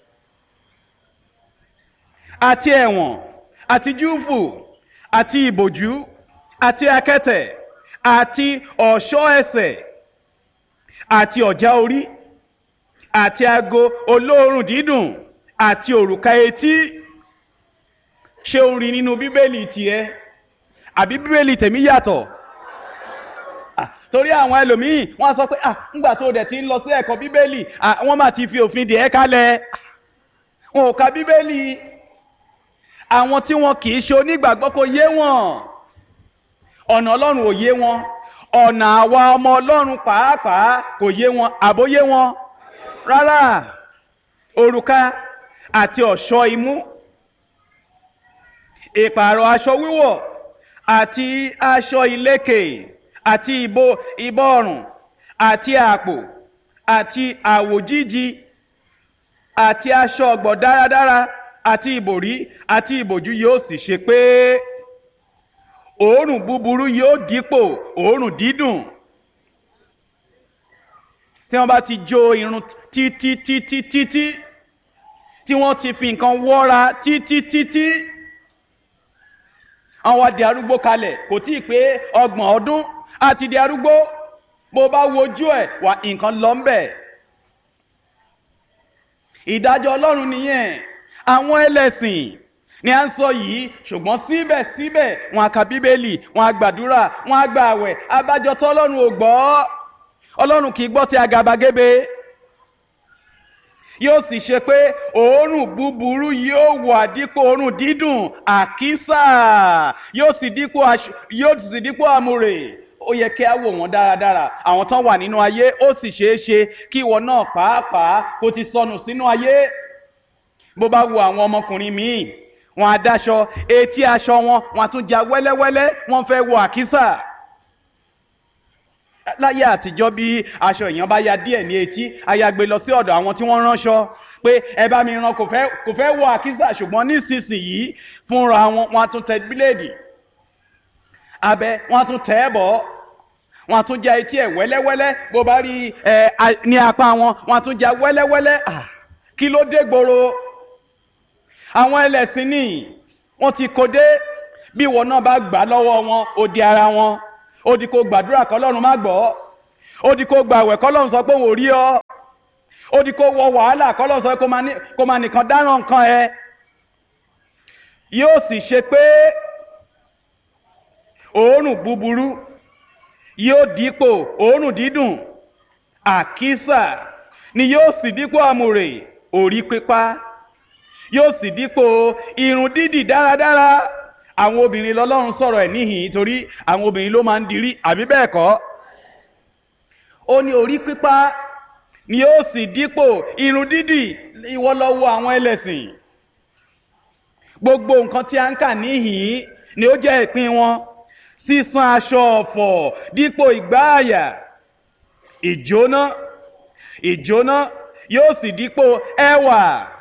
Àti ẹ̀wọ̀n, àti júùfù, àti ìbòjú, àti akẹ́tẹ̀, àti ọ̀ṣọ́ ẹsẹ̀, àti ọ̀já orí, àti ago olóòórùn dídùn, àti òrùka etí. Ṣé o rí nínú bíbélì tiẹ̀ àbí bíbélì tèmi yàtọ̀? Torí àwọn ẹlòmíì wọ́n sọ pé ah ńgbà tó dẹ̀ ti ń lọ sí ẹ̀kọ́ bíbélì wọ́n máa ti fi òfin dè ẹ́ kalẹ̀. Wọn ò ka bíbélì. Àwọn tí wọn kì í ṣe onígbàgbọ́ kò yé wọn. Ọ̀nà Ọlọ́run ò yé wọn. Ọ̀nà àwa ọmọ Ọlọ́run pàápàá kò yé wọn. Àbó yé wọn? Rárá. Òrùka àti ọ̀ṣọ́ imú, ìpààrọ̀ aṣọ wíwọ̀ àti aṣọ ìlékè àti ìbò ìbọ̀rùn àti àpò àti àwòjíji àti aṣọ ọ̀gbọ̀ dáradára àti ìbòrí àti ìbòjú yóò sì ṣe pé òórùn búburú yóò dípò òórùn dídùn. Tí wọ́n bá ti jó irun títí títí títí tí wọ́n ti fi nǹkan wọ́ra títí títí àwọn di arúgbó kalẹ̀, kò tí ì pé ọgbọ̀n ọdún àti di arúgbó. Bó bá wojú ẹ̀ wà nǹkan lọ ń bẹ̀. Ìdájọ́ Ọlọ́run nìyẹn. Àwọn ẹlẹ́sìn ni à ń sọ yìí, ṣùgbọ́n síbẹ̀síbẹ̀ wọn á ka bíbélì, wọn á gbàdúrà, wọn á gba àwẹ̀. Abájọ tó Ọlọ́run ò gbọ́. Ọlọ́run kì í gbọ́ ti àgàbàgebè. Yóò sì ṣe pé òórùn búburú yóò wà dípò òórùn dídùn, àkísà yóò sì dípò yóò sì dípò àmùrè. Ó yẹ kí á wò wọ́n dáradára. Àwọn tán wà nínú ayé, ó sì ṣeé ṣe kí ìwọ náà pàápàá kó ti sọnù sínú ayé. Bó bá wo àwọn ọmọkùnrin míì, wọn á dáṣọ, etí aṣọ wọn wọn á tún já wẹ́lẹ́wẹ́lẹ́, wọ́n fẹ́ wọ àkísà. Láyé àtijọ́ bí aṣọ èèyàn bá ya díẹ̀ ní etí, aya gbé lọ sí ọ̀dọ̀ àwọn tí wọ́n ránṣọ pé ẹ bá mi rán, kò fẹ́ kò fẹ́ wọ àkísà. Ṣùgbọ́n nísinsìnyí fúnra wọn wọn á tún tẹ bíléèdì abẹ, wọn á tún tẹ ẹ bọ̀, wọn á tún já etí ẹ̀ wẹ́lẹ́wẹ́lẹ́. Bó bá rí ẹ ní apá wọn wọn á tún já wẹ́lẹ́wẹ́lẹ́. Ah, kí ló dé gbòòrò? Àwọn ẹlẹ́sìn ní wọ́n ti kó dé. Bí wọn náà bá gbà lọ́wọ́ wọn ó di ara wọn. ó di kó gbàdúrà kọ́lọ́run má gbọ́, ó di kó gbàwẹ̀ kọ́lọ́run sọ pé òun ò rí ọ, ó di kó wọ wàhálà kọ́lọ́run sọ pé kó máa nìkan dáràn nǹkan ẹ. Yóò sì ṣe pé òórùn búburú yóò dípò òórùn dídùn, àkísà ni yóò sì dípò àmùrè, orí pípá yóò sì dípò irun dídì dáradára. Àwọn obìnrin lọ́lọ́run sọ̀rọ̀ ẹ̀ níhìn torí àwọn obìnrin ló máa ń dirí, àbí bẹ́ẹ̀ kọ́? Ó ní orí pípá ni yóò sì dípò irun dídì. Ìwọ lọ wo àwọn ẹlẹ́sìn, gbogbo nǹkan tí a ń kà níhìn ni ó jẹ́ ìpín wọn. Sísan aṣọ ọ̀fọ̀ dípò ìgbáàyà, ìjóná ìjóná yóò sì dípò ẹwà.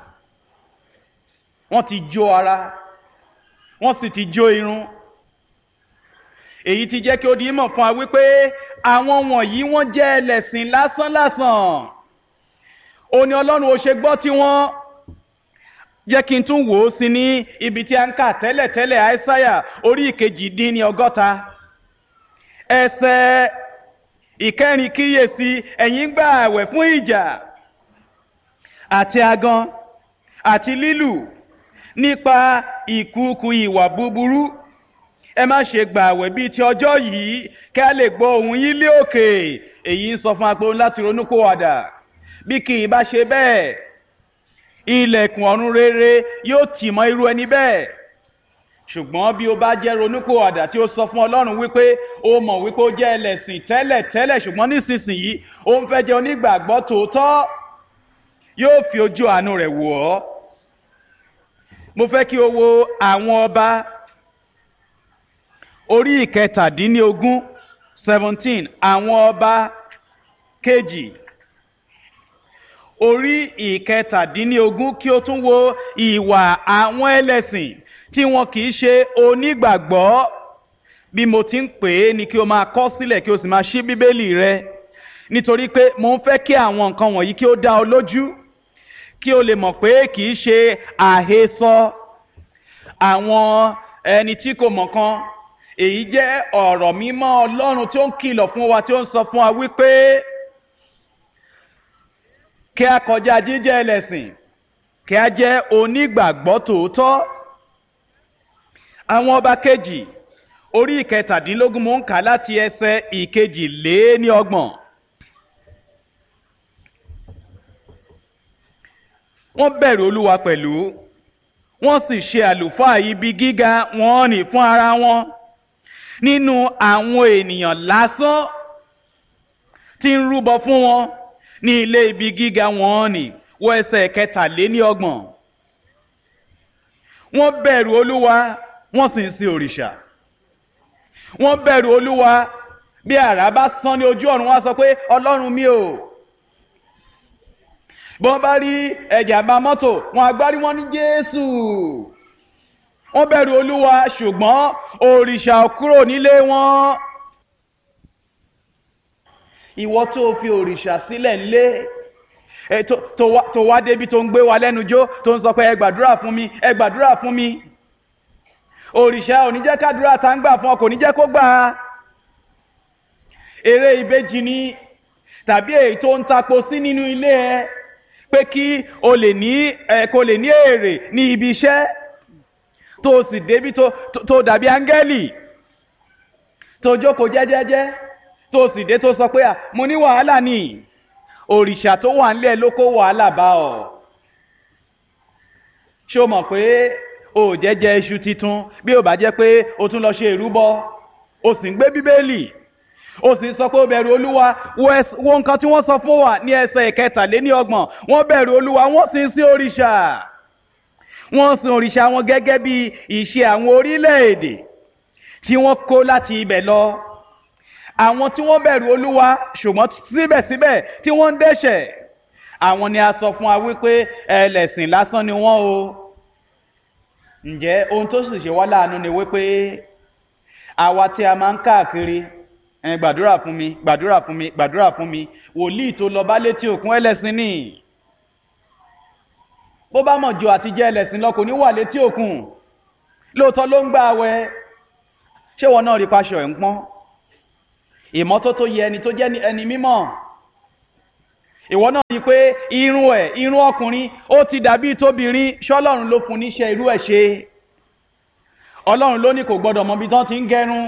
Wọ́n ti jó ara, wọ́n sì ti jó irun. Èyí ti jẹ́ kí ó di mọ̀ fún wa wípé àwọn wọ̀nyí wọ́n jẹ́ ẹlẹ́sìn lásánlásán. Ó ní Ọlọ́run ó ṣe gbọ́ tí wọ́n. Jẹ́ kí n tún wò ó sí ní ibi tí a ń kà tẹ́lẹ̀tẹ́lẹ̀ Àìsáyà orí ìkejì dín ní ọgọ́ta. Ẹsẹ̀ ìkẹrin, kíyèsí ẹ̀yin gbà àwẹ̀ fún ìjà àti agan àti lílù nípa ìkùukù ìwà búburú. Ẹ má ṣe gbà àwẹ̀ bíi ti ọjọ́ yìí kí a lè gbọ́ ohùn yín lé òkè. Èyí ń sọ fún wa pé láti ronúpìwàdà. Bí kì í bá ṣe bẹ́ẹ̀, ilẹ̀kùn ọ̀run rere yóò tì mọ́ irú ẹni bẹ́ẹ̀. Ṣùgbọ́n bí o bá jẹ́ ronúpìwàdà tí ó sọ fún Ọlọ́run wípé ó mọ̀ wípé ó jẹ́ ẹlẹ́sìn tẹ́lẹ̀ tẹ́lẹ̀ ṣùgbọ́n nísinsìnyí ó ń fẹ́ jẹ́ onígbàgbọ́ tòótọ́, yóò fi ojú àánú rẹ̀ wò ọ́. Mo fẹ́ kí o wo àwọn ọba orí ìkẹtàdínlógún seventeen, àwọn ọba kejì orí ìkẹtàdínlógún, kí o tún wo ìwà àwọn ẹlẹ́sìn tí wọn kì í ṣe onígbàgbọ́. Bí mo ti ń pè é ni kí o máa kọ sílẹ̀ kí o sì máa ṣí bíbélì rẹ, nítorí pé mo ń fẹ́ kí àwọn nǹkan wọ̀nyí kí ó dá ọ lójú, kí o lè mọ̀ pé kì í ṣe àhesọ àwọn ẹni tí kò mọ̀ kan. Èyí jẹ́ ọ̀rọ̀ mímọ́ Ọlọ́run tí ó ń kìlọ̀ fún wa, tí ó ń sọ fún wa wípé kí a kọjá jíjẹ́ ẹlẹ́sìn, kí a jẹ́ onígbàgbọ́ tòótọ́. Àwọn ọba kejì orí ìkẹtàdínlógún, mo ń kà láti ẹsẹ̀ ìkejì lé ní ọgbọ̀n. Wọ́n bẹ̀rù Olúwa pẹ̀lú, wọ́n sì ṣe àlùfáà ibi gíga wọn nì fún ara wọn nínú àwọn ènìyàn lásán tí ń rúbọ fún wọn ní ilé ibi gíga wọn nì. Wọ ẹsẹ̀ kẹtàléní ọgbọ̀n. Wọ́n bẹ̀rù Olúwa, wọ́n sì ń sin òrìṣà. Wọ́n bẹ̀rù Olúwa, bí àrá bá sán ní ojú ọ̀run wọ́n á sọ pé Ọlọ́run mi o. Bí wọ́n bá rí ẹ̀jàmbá mọ́tò wọn agbárí wọn ní Jésù. Wọ́n bẹ̀rù Olúwa, ṣùgbọ́n òrìṣà ò kúrò nílé wọn. Ìwọ tó fi òrìṣà sílẹ̀ nílé, tó wá débi tó ń gbé wa lẹ́nu jó, tó ń sọ pé ẹ gbàdúrà fún mi, ẹ gbàdúrà fún mi. Òrìṣà ò ní jẹ́ kádúrà tá ń gbà fún ọ, kò ní jẹ́ kó gbà á. Eré ìbejì ni, tàbí èyí tó ń tapo sí nínú ilé ẹ pé kí o lè ní ẹ kó lè ní èrè ní ibi iṣẹ́, tó sì débi tó, tó dàbí áńgẹ́lì, tó jókòó jẹ́jẹ́jẹ́, tó sì dé tó sọ pé à mo ní wàhálà ni. Òrìṣà tó wà nílẹ̀ ló kó wàhálà bá ọ. Ṣé o mọ̀ pé o jẹ́jẹ́ iṣu titun bí ó bá jẹ́ pé o tún lọ ṣe ìrúbọ, o sì ń gbé bíbélì, o sì ń sọ pé o bẹ̀rù Olúwa? Wo nǹkan tí wọ́n sọ fún wa ní ẹsẹ̀ ìkẹtàléní ọgbọ̀n. Wọ́n bẹ̀rù Olúwa, wọ́n sì ń sin òrìṣà. Wọ́n sin òrìṣà wọn gẹ́gẹ́ bí ìṣe àwọn orílẹ̀-èdè tí wọ́n kó láti ibẹ̀ lọ. Àwọn tí wọ́n bẹ̀rù Olúwa ṣùgbọ́n síbẹ̀síbẹ̀ tí wọ́n ń dẹ́ṣẹ̀, àwọn ni a sọ fún wa wípé ẹlẹ́sìn lásán ni wọ́n o. Ǹjẹ́ ohun tó sì ṣe wá láàánú ni wípé àwa tí a máa ń káàkiri, ẹ gbàdúrà fún mi, gbàdúrà fún mi, gbàdúrà fún mi, wòlíì tó lọ bá létí òkun ẹlẹ́sìn ni. Bó bá mọ̀ jù àti jẹ́ ẹlẹ́sìn lọ kò ní wà létí òkun. Lóòótọ́ ló ń gbà àwẹ̀. Ṣé wọn náà rí paṣọ ẹ̀ ń pọ́n? ìmọ́tótó yẹ ẹni tó jẹ́ ẹni mímọ́. Ìwọ náà rí pé irun ẹ̀ irun ọkùnrin ó ti dàbí tóbìnrin, ṣọ́lọ́run ló fún níṣẹ́ irú ẹ̀ ṣe. Ọlọ́run ló ní kò gbọdọ̀ mọ bí tán ti ń gẹrun.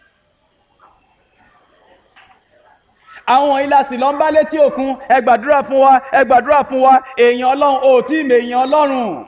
Àwọn ilá sì lọ ń bá létí òkun, ẹ gbàdúrà fún wa ẹ gbàdúrà fún wa, èèyàn Ọlọ́run ò tí ì mọ èèyàn Ọlọ́run.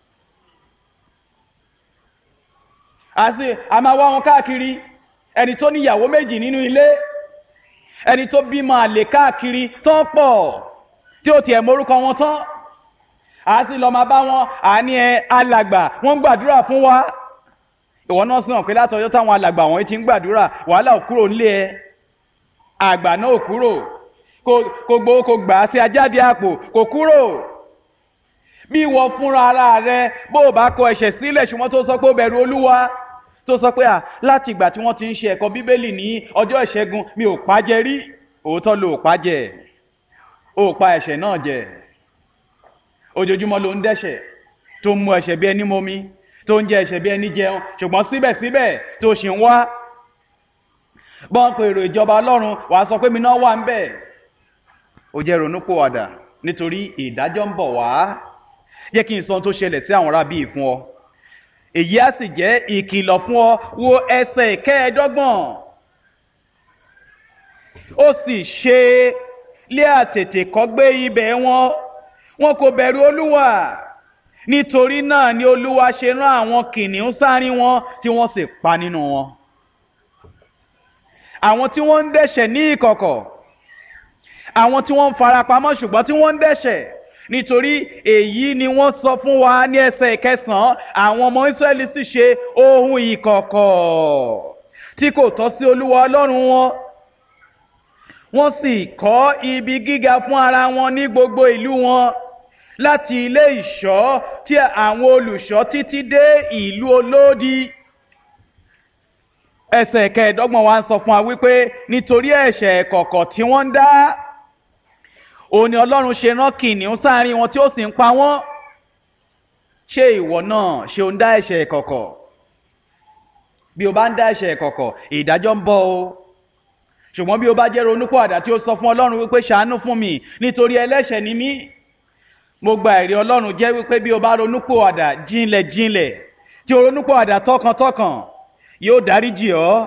Àti a máa wá wọn káàkiri, ẹni tó níyàwó méjì nínú ilé, ẹni tó bímọ àlè káàkiri tán pọ̀ tí ó tiẹ̀ mórúkọ wọn tán. A sì lọ máa bá wọn, àní ẹ alàgbà wọ́n ń gbàdúrà fún wa. Ìwọ náà sì hàn pé látọjọ́ táwọn alàgbà wọ̀nyí ti ń gbàdúrà, wàhálà ò kúrò nílé ẹ. Àgbà náà ò kúrò, kò gbowó kò gbà á sí ajáde àpò kò kúrò. Bí ìwọ fúnra ara rẹ bó o bá kọ ẹ̀ṣẹ̀ sílẹ̀ ṣùgbọ́n tó sọ pé ó bẹ̀rù Olúwa, tó sọ pé à láti ìgbà tí wọ́n ti ń ṣe ẹ̀kọ́ Bíbélì ní ọjọ́ ìṣẹ́gun mi ò pàjẹ rí, òótọ́ ló ò pàjẹ, ó pa ẹ̀ṣẹ̀ náà jẹ. Ojoojúmọ́ ló ń dẹ́ṣẹ̀, tó ń mu ẹ̀ṣẹ̀ bí ẹni momi, tó ń jẹ ẹ̀ṣẹ̀ bí ẹni jẹun, ṣùgbọ́n síbẹ̀síbẹ̀ tó ṣì ń wá. Bọ́n pe èrò ìjọba Ọlọ́run wàá sọ pé mi náà wà ń bẹ̀. Ó jẹ́ ronúpìwàdà nítorí ìdájọ́ ń bọ̀ wá. Jẹ́ kí n sọ ohun tó ṣẹlẹ̀ sí àwọn ará bíi fún ọ. Èyí á sì jẹ́ ìkìlọ̀ fún ọ, wo ẹsẹ̀ ìkẹẹ̀ẹ́dọ́gbọ̀n. Ó sì ṣe lé àtètè kọ́gbé ibẹ̀ wọn, wọn kò bẹ̀rù Olúwa. Nítorí náà ni Olúwa ṣe rán àwọn kìnìún sáárín wọn tí wọ́n sì pa nínú wọn. Àwọn tí wọ́n ń dẹ́ṣẹ̀ ní ìkọ̀kọ̀, àwọn tí wọ́n ń farapamọ́ ṣùgbọ́n tí wọ́n ń dẹ́ṣẹ̀. Nítorí èyí ni wọ́n sọ fún wa ní ẹsẹ̀ ìkẹsàn-án, àwọn ọmọ Ísírẹ́lì sì ṣe ohun ìkọ̀kọ̀ tí kò tọ́ sí Olúwa Ọlọ́run wọn. Wọ́n sì kọ́ ibi gíga fún ara wọn ní gbogbo ìlú wọn, láti ilé ìṣọ́ tí àwọn olùṣọ́ títí dé ìlú olódi. Ẹsẹ̀ kẹẹ̀ẹ́dọ́gbọ̀n wa ń sọ fún wa wípé nítorí ẹ̀ṣẹ̀ ìkọ̀kọ̀ tí wọ́n ń dá, òun ni Ọlọ́run ṣe rán kìnìún sáàrin wọn tí ó sì ń pa wọ́n. Ṣé ìwọ náà ṣe ń dá ẹ̀ṣẹ̀ ìkọ̀kọ̀? Bí o bá ń dá ẹ̀ṣẹ̀ ìkọ̀kọ̀, ìdájọ́ ń bọ̀ o. Ṣùgbọ́n bí o bá jẹ́ ronúpìwàdà tí ó sọ fún Ọlọ́run wípé ṣàánú fún mi nítorí ẹlẹ́ṣẹ̀ ni mí, mo gba ẹ̀rí Ọlọ́run jẹ́ wípé bí o bá ronúpìwàdà jinlẹ̀ jinlẹ̀, tí o ronúpìwàdà tọkàntọkàn, yóò dáríjì ọ́.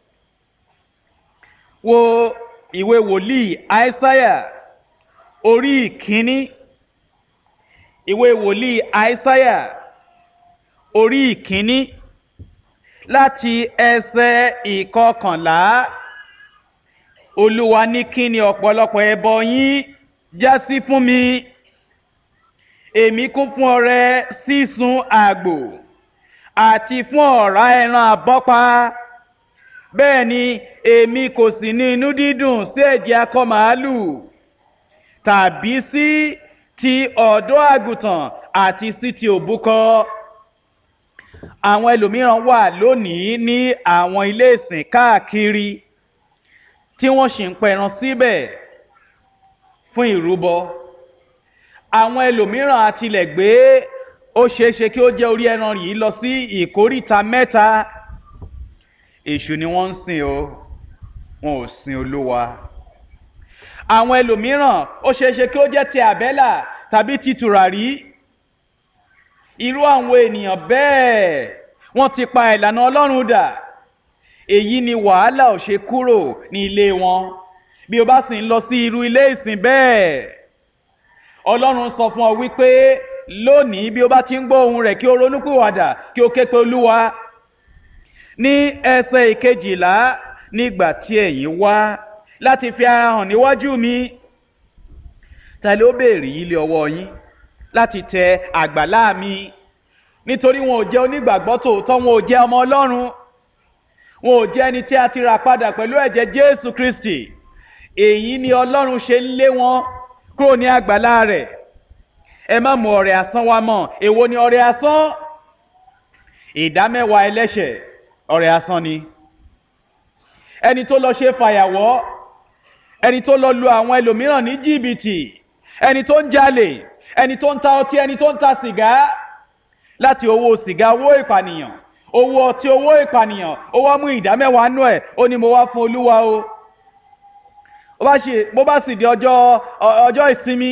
Wo ìwé wòlíì Aísáyà orí ìkíní, ìwé wòlíì Aísáyà orí ìkíní láti ẹsẹ̀ ìkọkànlá. Olúwa ní kí ni ọ̀pọ̀lọpọ̀ ẹbọ yín já sí fún mi? Èmi kún fún ọrẹ sísun àgbò àti fún ọ̀rá ẹran àbọ́pa. Bẹ́ẹ̀ ni èmi kò sì ní inú dídùn sí ẹ̀jẹ̀ akọ màálù, tàbí sí ti ọ̀dọ́ àgùntàn àti sí ti òbúkọ. Àwọn ẹlòmíràn wà lónìí ní àwọn ilé ìsìn káàkiri tí wọ́n sì ń pẹran síbẹ̀ fún ìrúbọ. Àwọn ẹlòmíràn àtilẹ̀ gbé ó ṣeéṣe kí ó jẹ́ orí ẹran yìí lọ sí ìkóríta mẹ́ta. Èṣù ni wọ́n ń sìn o, wọn ò sin Olúwa. Àwọn ẹlòmíràn ó ṣeéṣe kí ó jẹ́ ti àbẹ́là tàbí ti tùràrí. Irú àwọn ènìyàn bẹ́ẹ̀ wọ́n ti pa ìlànà Ọlọ́run dà. Èyí ni wàhálà ò ṣe kúrò ní ilé wọn. Bí o bá sì ń lọ sí irú ilé ìsìn bẹ́ẹ̀, Ọlọ́run sọ fún ọ wípé lónìí bí o bá ti ń gbọ́ ohùn rẹ̀ kí o ronúpìwàdà kí o ké pe Olúwa. Ní ẹsẹ̀ ìkejìlá, nígbà tí ẹ̀yin wá láti fi ara hàn níwájú mi, ta ló béèrè yìí lé ọwọ́ yín láti tẹ àgbàlá mi? Nítorí wọn ò jẹ́ onígbàgbọ́ tòótọ́, wọn ò jẹ́ ọmọ Ọlọ́run, wọn ò jẹ́ ẹni tí a ti rà padà pẹ̀lú ẹ̀jẹ̀ Jésù Kristi. Èyí ni Ọlọ́run ṣe ń lé wọn kúrò ní àgbàlá rẹ̀. Ẹ má mú ọrẹ asán wá mọ́. Èwo ni ọrẹ asán? Ìdámẹ́wàá ẹlẹ́ṣẹ̀ ọrẹ asán ni. Ẹni tó lọ ṣe fàyàwọ́, ẹni tó lọ lu àwọn ẹlòmíràn ní jìbìtì, ẹni tó ń jalè, ẹni tó ń ta ọtí, ẹni tó ń ta sìgá, láti owó sìgá, owó ìpànìyàn, owó ọtí, owó ìpànìyàn, ó wá mú ìdámẹ́wàá nú ẹ̀, ó ní mo wá fún Olúwa o. bó bá sì di ọjọ́ ọjọ́ ìsinmi